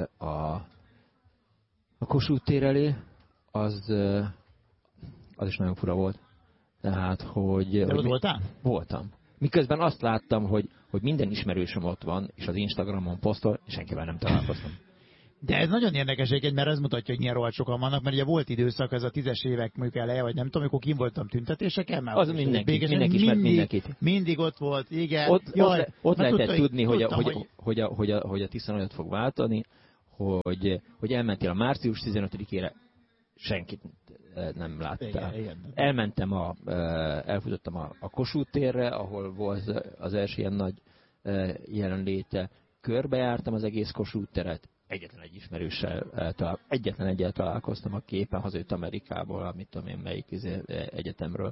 S1: a Kossuth tér elé, az is nagyon fura volt. Tehát, hogy...
S2: De ott voltál?
S1: Voltam. Miközben azt láttam, hogy minden ismerősöm ott van, és az Instagramon posztol, és senkivel nem találkoztam.
S2: De ez nagyon érdekes egyébként, mert ez mutatja, hogy milyen rohadt sokan vannak, mert ugye volt időszak, ez a 10-es évek mondjuk eleje, vagy nem tudom, amikor kim voltam tüntetéseken, mert
S1: az mindenki ismert mindenkit.
S2: Mindig ott volt, igen.
S1: Ott lehetett tudni, hogy a Tisza nagyot fog váltani, hogy elmentél a március 15-ére, senkit nem láttál. Igen. Elfutottam a Kossuth térre, ahol volt az első ilyen nagy jelenléte, körbejártam az egész Kossuth teret, egyetlen egy ismerőssel találkoztam, aki éppen hazajött Amerikából, amit tudom én melyik egyetemről.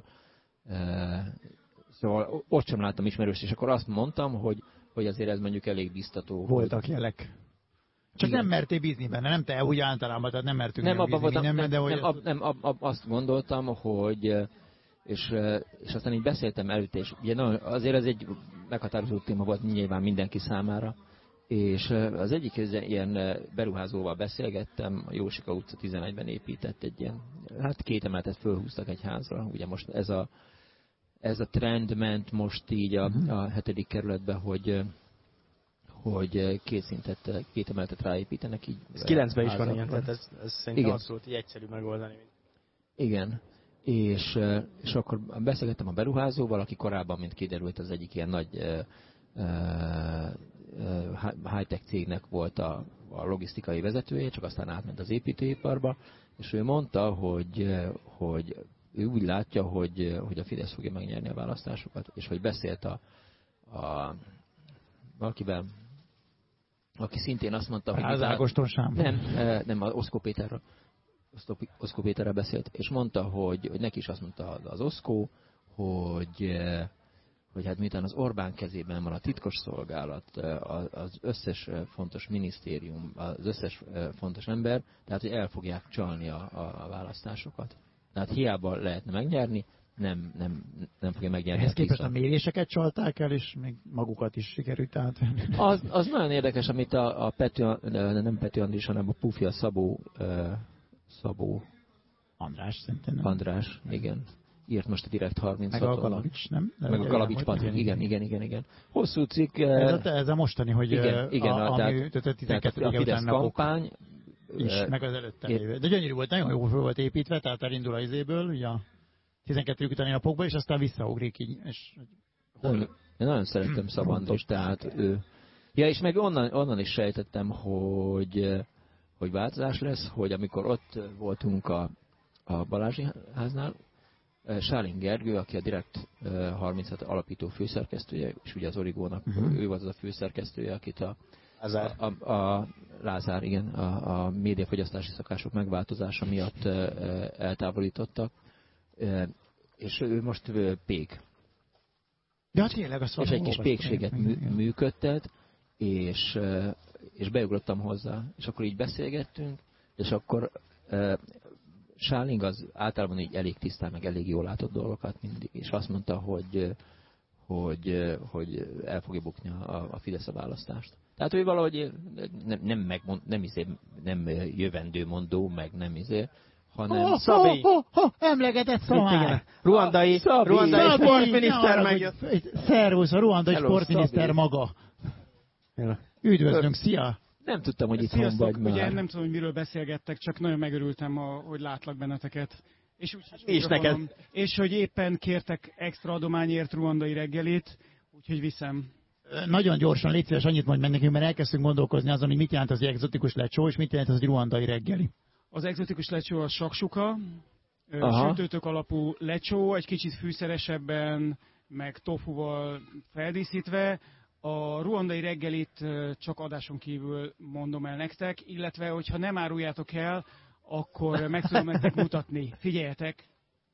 S1: Szóval ott sem láttam ismerőst, és akkor azt mondtam, hogy azért ez mondjuk elég biztató.
S2: Voltak jelek. Csak igen. Nem mertél bízni benne, nem te úgy általában, tehát nem mertünk
S1: nem, azt gondoltam, hogy és aztán így beszéltem előtt, és ugye, azért ez egy meghatározó téma volt nyilván mindenki számára, és az egyik ilyen beruházóval beszélgettem, a Jósika utca 11-ben épített egy ilyen, 2 emeletet fölhúztak egy házra, ugye most ez a trend ment most így a 7. kerületben, hogy 2 emeletet ráépítenek így.
S3: Ez 9-ben is van ilyen, tehát ez szerintem abszolút így egyszerű megoldani.
S1: Igen. És akkor beszélgettem a beruházóval, aki korábban, mint kiderült, az egyik ilyen nagy high-tech cégnek volt a logisztikai vezetője, csak aztán átment az építőiparba, és ő mondta, hogy ő úgy látja, hogy a Fidesz fogja megnyerni a választásokat, és hogy beszélt valakivel, aki szintén azt mondta, hogy...
S2: Ágoston Sándor.
S1: Nem, Oszkó Péterről. Oszkó Péterrel beszélt, és mondta, hogy neki is azt mondta az Oszkó, hogy hát miután az Orbán kezében van a titkos szolgálat, az összes fontos minisztérium, az összes fontos ember, tehát hogy el fogják csalni a választásokat. Tehát hiába lehetne megnyerni, nem fogja megnyerni.
S2: Ehhez képest a méréseket csalták el, és még magukat is sikerült átvenni.
S1: Az nagyon érdekes, amit a nem Pető Andris, hanem a Pufia Szabó
S2: András szerintem.
S1: András, igen. Írt most a Direkt 36-on.
S2: Meg a Galavics, nem?
S1: Meg a Galavics Patrik, igen. Hosszú cikk.
S2: Ez a mostani, hogy
S1: a Fidesz kampány.
S2: Is, meg az előtte lévő. De gyönyörű volt, nagyon jól volt építve, tehát elindul a izéből, ugye a 12. utáni napokban, és aztán visszaugrik így. És
S1: én nagyon szerettem Szabandrist, tehát ő... Ja, és meg onnan is sejtettem, hogy változás lesz, hogy amikor ott voltunk a Balázsi háznál, Sáling Gergő, aki a Direkt 36 alapító főszerkesztője, és ugye az Origónak ő volt az a főszerkesztője, akit a Lázár, igen, a médiafogyasztási szokások megváltozása miatt eltávolítottak, és ő most pék.
S2: Ja, tényleg,
S1: és egy kis pékséget működtet, és beugrottam hozzá, és akkor így beszélgettünk, és akkor Sáling az általában így elég tisztán, meg elég jól látott dolgokat mindig, és azt mondta, hogy el fogja bukni a Fidesz a választást. Tehát ő valahogy nem jövendőmondó, meg nem hanem...
S2: Szabi! Emlegetett Szamár!
S3: Ruandai sportminiszter megjött.
S2: Szervusz, a ruandai sportminiszter maga. Üdvözlünk, szia!
S1: Nem tudtam, hogy itthon vagy már.
S4: Ugye nem tudom, hogy miről beszélgettek, csak nagyon megörültem, hogy látlak benneteket. És
S3: úgy neked.
S4: És hogy éppen kértek extra adományért ruandai reggelit, úgyhogy viszem.
S2: Nagyon gyorsan, légy szíves, annyit mondj meg nekünk, mert elkezdtünk gondolkozni azon, hogy mit jelent az egzotikus lecsó, és mit jelent az, hogy ruandai reggeli.
S4: Az egzotikus lecsó a saksuka, sütőtök alapú lecsó, egy kicsit fűszeresebben, meg tofuval feldíszítve. A ruandai reggelit csak adáson kívül mondom el nektek, illetve hogyha nem áruljátok el, akkor meg tudom nektek mutatni. Figyeljetek!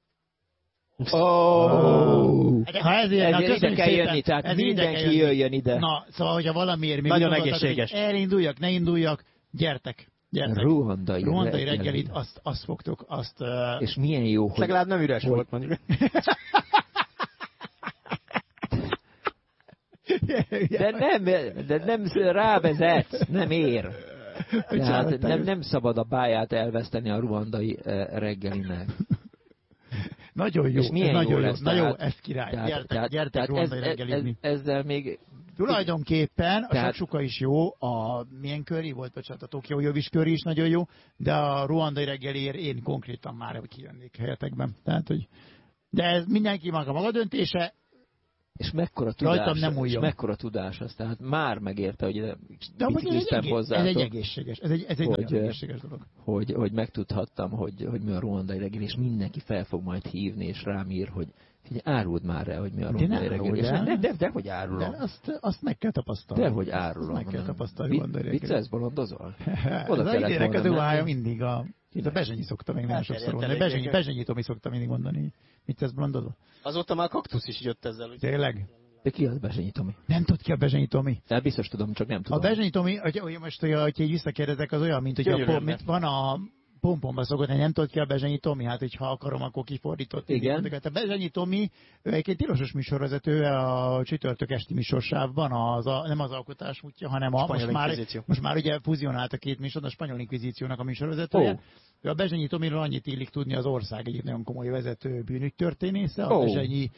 S2: Ha ezért
S1: ide kell jönni, tehát mindenki jöjjön ide.
S2: Na, szóval, hogyha valamiért még
S3: nagyon egészséges.
S2: Elinduljak, ne induljak, gyertek.
S1: Ruandai
S2: reggelit, azt fogtok, azt...
S1: És milyen jó, hogy...
S3: Legalább nem üres volt, mondjuk.
S1: De nem rávezetsz, nem ér. Tehát nem szabad a báját elveszteni a ruandai reggelinek.
S2: Nagyon jó,
S1: és milyen
S2: nagyon
S1: jó
S2: jó,
S1: lesz.
S2: Na jó, ezt király. Gyertek ruandai reggelizni.
S1: Ezzel még...
S2: Tulajdonképpen a saksuka is jó, a milyen curry volt, bocsánat, a Tokió Jövis curry is nagyon jó, de a ruandai reggeliért én konkrétan már kijönnék helyetekben. Tehát, hogy... De ez mindenki maga döntése.
S1: És mekkora tudás az, tehát már megérte, hogy bicikliztem hozzátok.
S2: Ez egy egészséges, ez egy nagyon egészséges dolog.
S1: Hogy megtudhattam, hogy mi a ruandai reggeli, és mindenki fel fog majd hívni, és rám ír, hogy figyelj, áruld már el, hogy mi a ruandai reggeli. Dehogy árulom.
S2: De azt meg kell tapasztalni.
S1: Dehogy árulom.
S2: Meg kell tapasztalni ruandai reggeli.
S1: Viccelsz, bolondozol?
S2: Oda kellett idének az ruhája mindig itt a Bezsenyi szokta még nagyon sokszor mondani. Bezsenyi Tomi szokta mindig mondani. Viccelsz, bolondozol?
S3: Azóta már kaktusz is jött ezzel.
S2: Tényleg?
S1: De ki az Bezsenyi Tomi?
S2: Nem tud ki a Bezsenyi Tomi.
S1: De biztos tudom, csak nem tudom.
S2: A Bezsenyi Tomi, hogy most, hogy így visszakérdezek, az olyan, mint hogy van a pompomba szokott, hogy nem tudod ki a Bezsenyi Tomi, hát hogyha akarom, akkor kifordított.
S1: Igen.
S2: A Bezsenyi Tomi, ő egy tilosos műsorvezető a csütörtök esti műsorsávban, nem az alkotás útja, hanem most már ugye fuzionált a két műsor, a spanyol inkvizíciónak a műsorvezetője. A Bezsenyi Tomiról annyit illik tudni, az ország egyik nagyon komoly vezető bűnügytörténésze, a Bezsenyi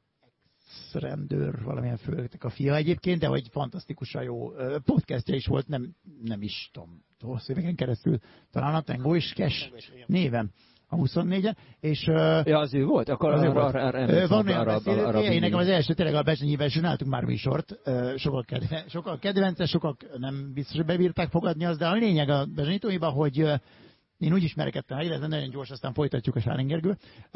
S2: rendőr, valamilyen főleg a fia egyébként, de hogy fantasztikusan jó podcastja is volt, nem is tudom, hosszú éveken keresztül, talán a Tango és Cash néven, a 24-en, és...
S1: Ja, az ő volt? Akkor
S2: van olyan beszélője, nekem az első tényleg a Bezsenyivel csináltunk már műsort, sokkal kedvence, sokak nem biztos, hogy bebírták fogadni azt, de a lényeg a Bezsenyi Tomiban, hogy én úgy ismerkedtem, hogy ez nagyon gyors, aztán folytatjuk a Sálingergő,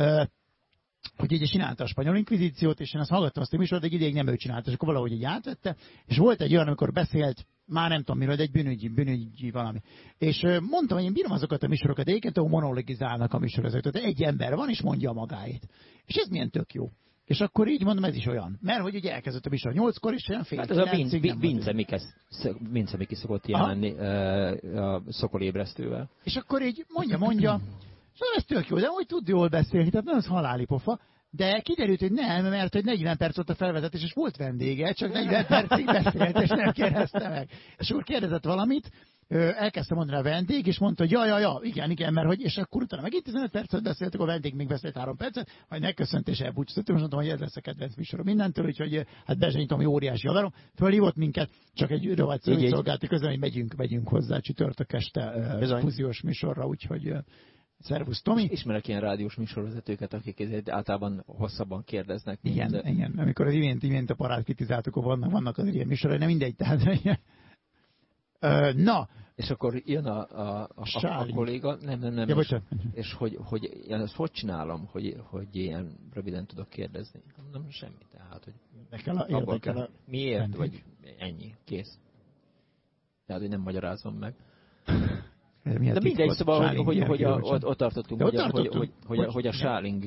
S2: hogy ugye csinálta a spanyol inkvizíciót, és én azt hallgattam azt a műsort, de egy ideig nem ő csinálta, és akkor valahogy így átvette, és volt egy olyan, amikor beszélt, már nem tudom miről, de egy bűnügyi valami. És mondtam, hogy én bírom azokat a műsorokat, de egyébként ahol monologizálnak a műsorvezetők, de egy ember van, és mondja magáit. És ez milyen tök jó. És akkor így mondom, ez is olyan. Mert hogy ugye elkezdett a műsor 8-kor, és olyan fél.
S1: Hát ez a Vince Miki szokott jelenni a szokolébresztővel.
S2: És akkor így mondja, szóval ez tök jó, de úgy tud jól beszélni, tehát nem az haláli pofa. De kiderült, hogy nem, mert hogy 40 perc volt a felvezetés, és volt vendége, csak 40 percig beszélt, és nem kérdezte meg. És akkor kérdezett valamit, elkezdte mondani a vendég, és mondta, hogy ja, igen, mert hogy, és akkor utána megint 15 percet beszéltek, a vendég még beszélt 3 percet, majd megköszönt és elbúcsúzott, és mondtam, hogy ez lesz a kedvenc műsorom mindentől, úgyhogy hát Bezsenyi Tomi óriási haverom, fölhívott minket, csak egy rövid szolgálati közben, hogy megyünk hozzá csütörtök este fúziós műsorra, úgyhogy szervusz, Tomi.
S1: Ismerek ilyen rádiós műsorvezetőket, akik általában hosszabban kérdeznek.
S2: Igen. Amikor az imént a parát kritizáltuk, vannak az ilyen műsorai, nem mindegy. Tehát, na.
S1: És akkor jön a kolléga, nem.
S2: Ja,
S1: és hogy én ezt hogy csinálom, hogy ilyen röviden tudok kérdezni? Nem semmi, tehát, hogy miért, vagy ennyi, kész. Tehát, hogy nem magyarázom meg. De mindegy, szóval, hogy ott tartottunk, hogy a Sáling,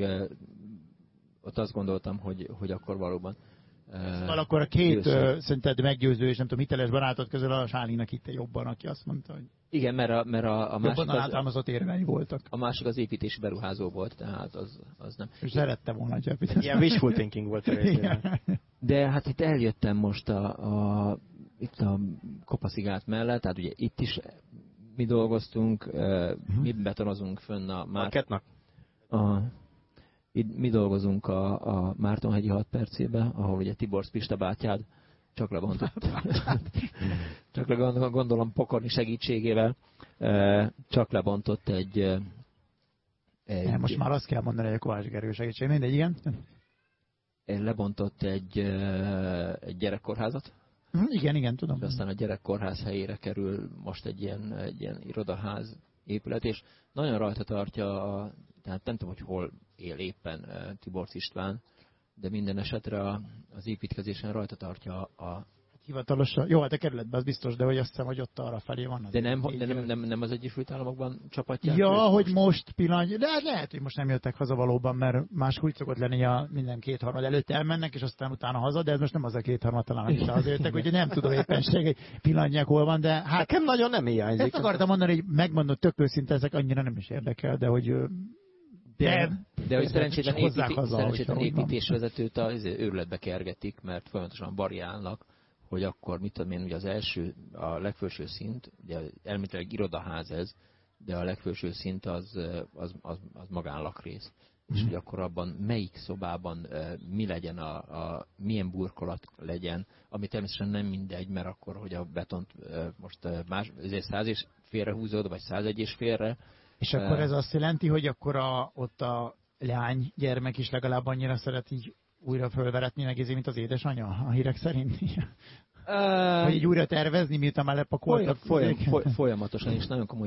S1: ott azt gondoltam, hogy akkor valóban...
S2: Szóval akkor a két szerinted meggyőző, és nem tudom, hiteles barátod közül a Sálingnak hitte jobban, aki azt mondta, hogy...
S1: Igen, mert a másik...
S2: Jobban általmazott érvei voltak.
S1: A másik az építési beruházó volt, tehát az nem...
S2: És szerette volna, hogy építeni.
S3: Ilyen wishful thinking volt a részében.
S1: De hát itt eljöttem most itt a Kopaszigát mellett, tehát ugye itt is mi dolgoztunk, mi betonozunk fönn a
S3: Marketnak.
S1: Mi dolgozunk a Mártonhegyi 6 percébe, ahol ugye Tibor Pista bátyád csak lebontott. Csak gondolom pokorni segítségével csak lebontott egy
S2: most már azt kell mondani, hogy a Kovács Gergő segítség, mindegy, igen.
S1: Lebontott egy gyerekkorházat.
S2: Igen, tudom.
S1: És aztán a gyerekkorház helyére kerül most egy ilyen irodaház épület, és nagyon rajta tartja Tehát nem tudom, hogy hol él éppen Tiborcs István, de minden esetre az építkezésen rajta tartja a
S2: Hivatalosan. Jó, hát a kerületben az biztos, de hogy azt hiszem, hogy ott arra felé van.
S1: De nem az Egyesült Államokban csapatják?
S2: Ja, hogy most pillanat, de hát lehet, hogy most nem jöttek haza valóban, mert más úgy szokott lenni, a minden kétharmad előtt elmennek, és aztán utána haza, de ez most nem az a kétharmad, talán is hazajöttek, úgyhogy nem tudom éppenség, hogy pillanatnyiak hol van, de hát...
S3: Nekem nagyon nem hiányzik.
S2: Ezt akartam mondani, hogy megmondom, tök őszinte, ezek annyira nem is érdekel, de hogy...
S1: De hogy szerencsétlen építésvezetőt az őrületbe kergetik, mert folyamatosan variálnak, hogy akkor, mit tudom én, ugye a legfelső szint, ugye elméletileg irodaház ez, de a legfelső szint az magánlakrész. És hogy akkor abban melyik szobában mi legyen, milyen burkolat legyen, ami természetesen nem mindegy, mert akkor, hogy a betont most 100 és félre húzod, vagy 101 és félre.
S2: És akkor ez azt jelenti, hogy akkor ott a leány gyermek is legalább annyira szeret így újra fölveretni meg, mint az édesanyja, a hírek szerint. Hogy így újra tervezni, miután már lepakoltak.
S1: Folyamatosan, és nagyon komoly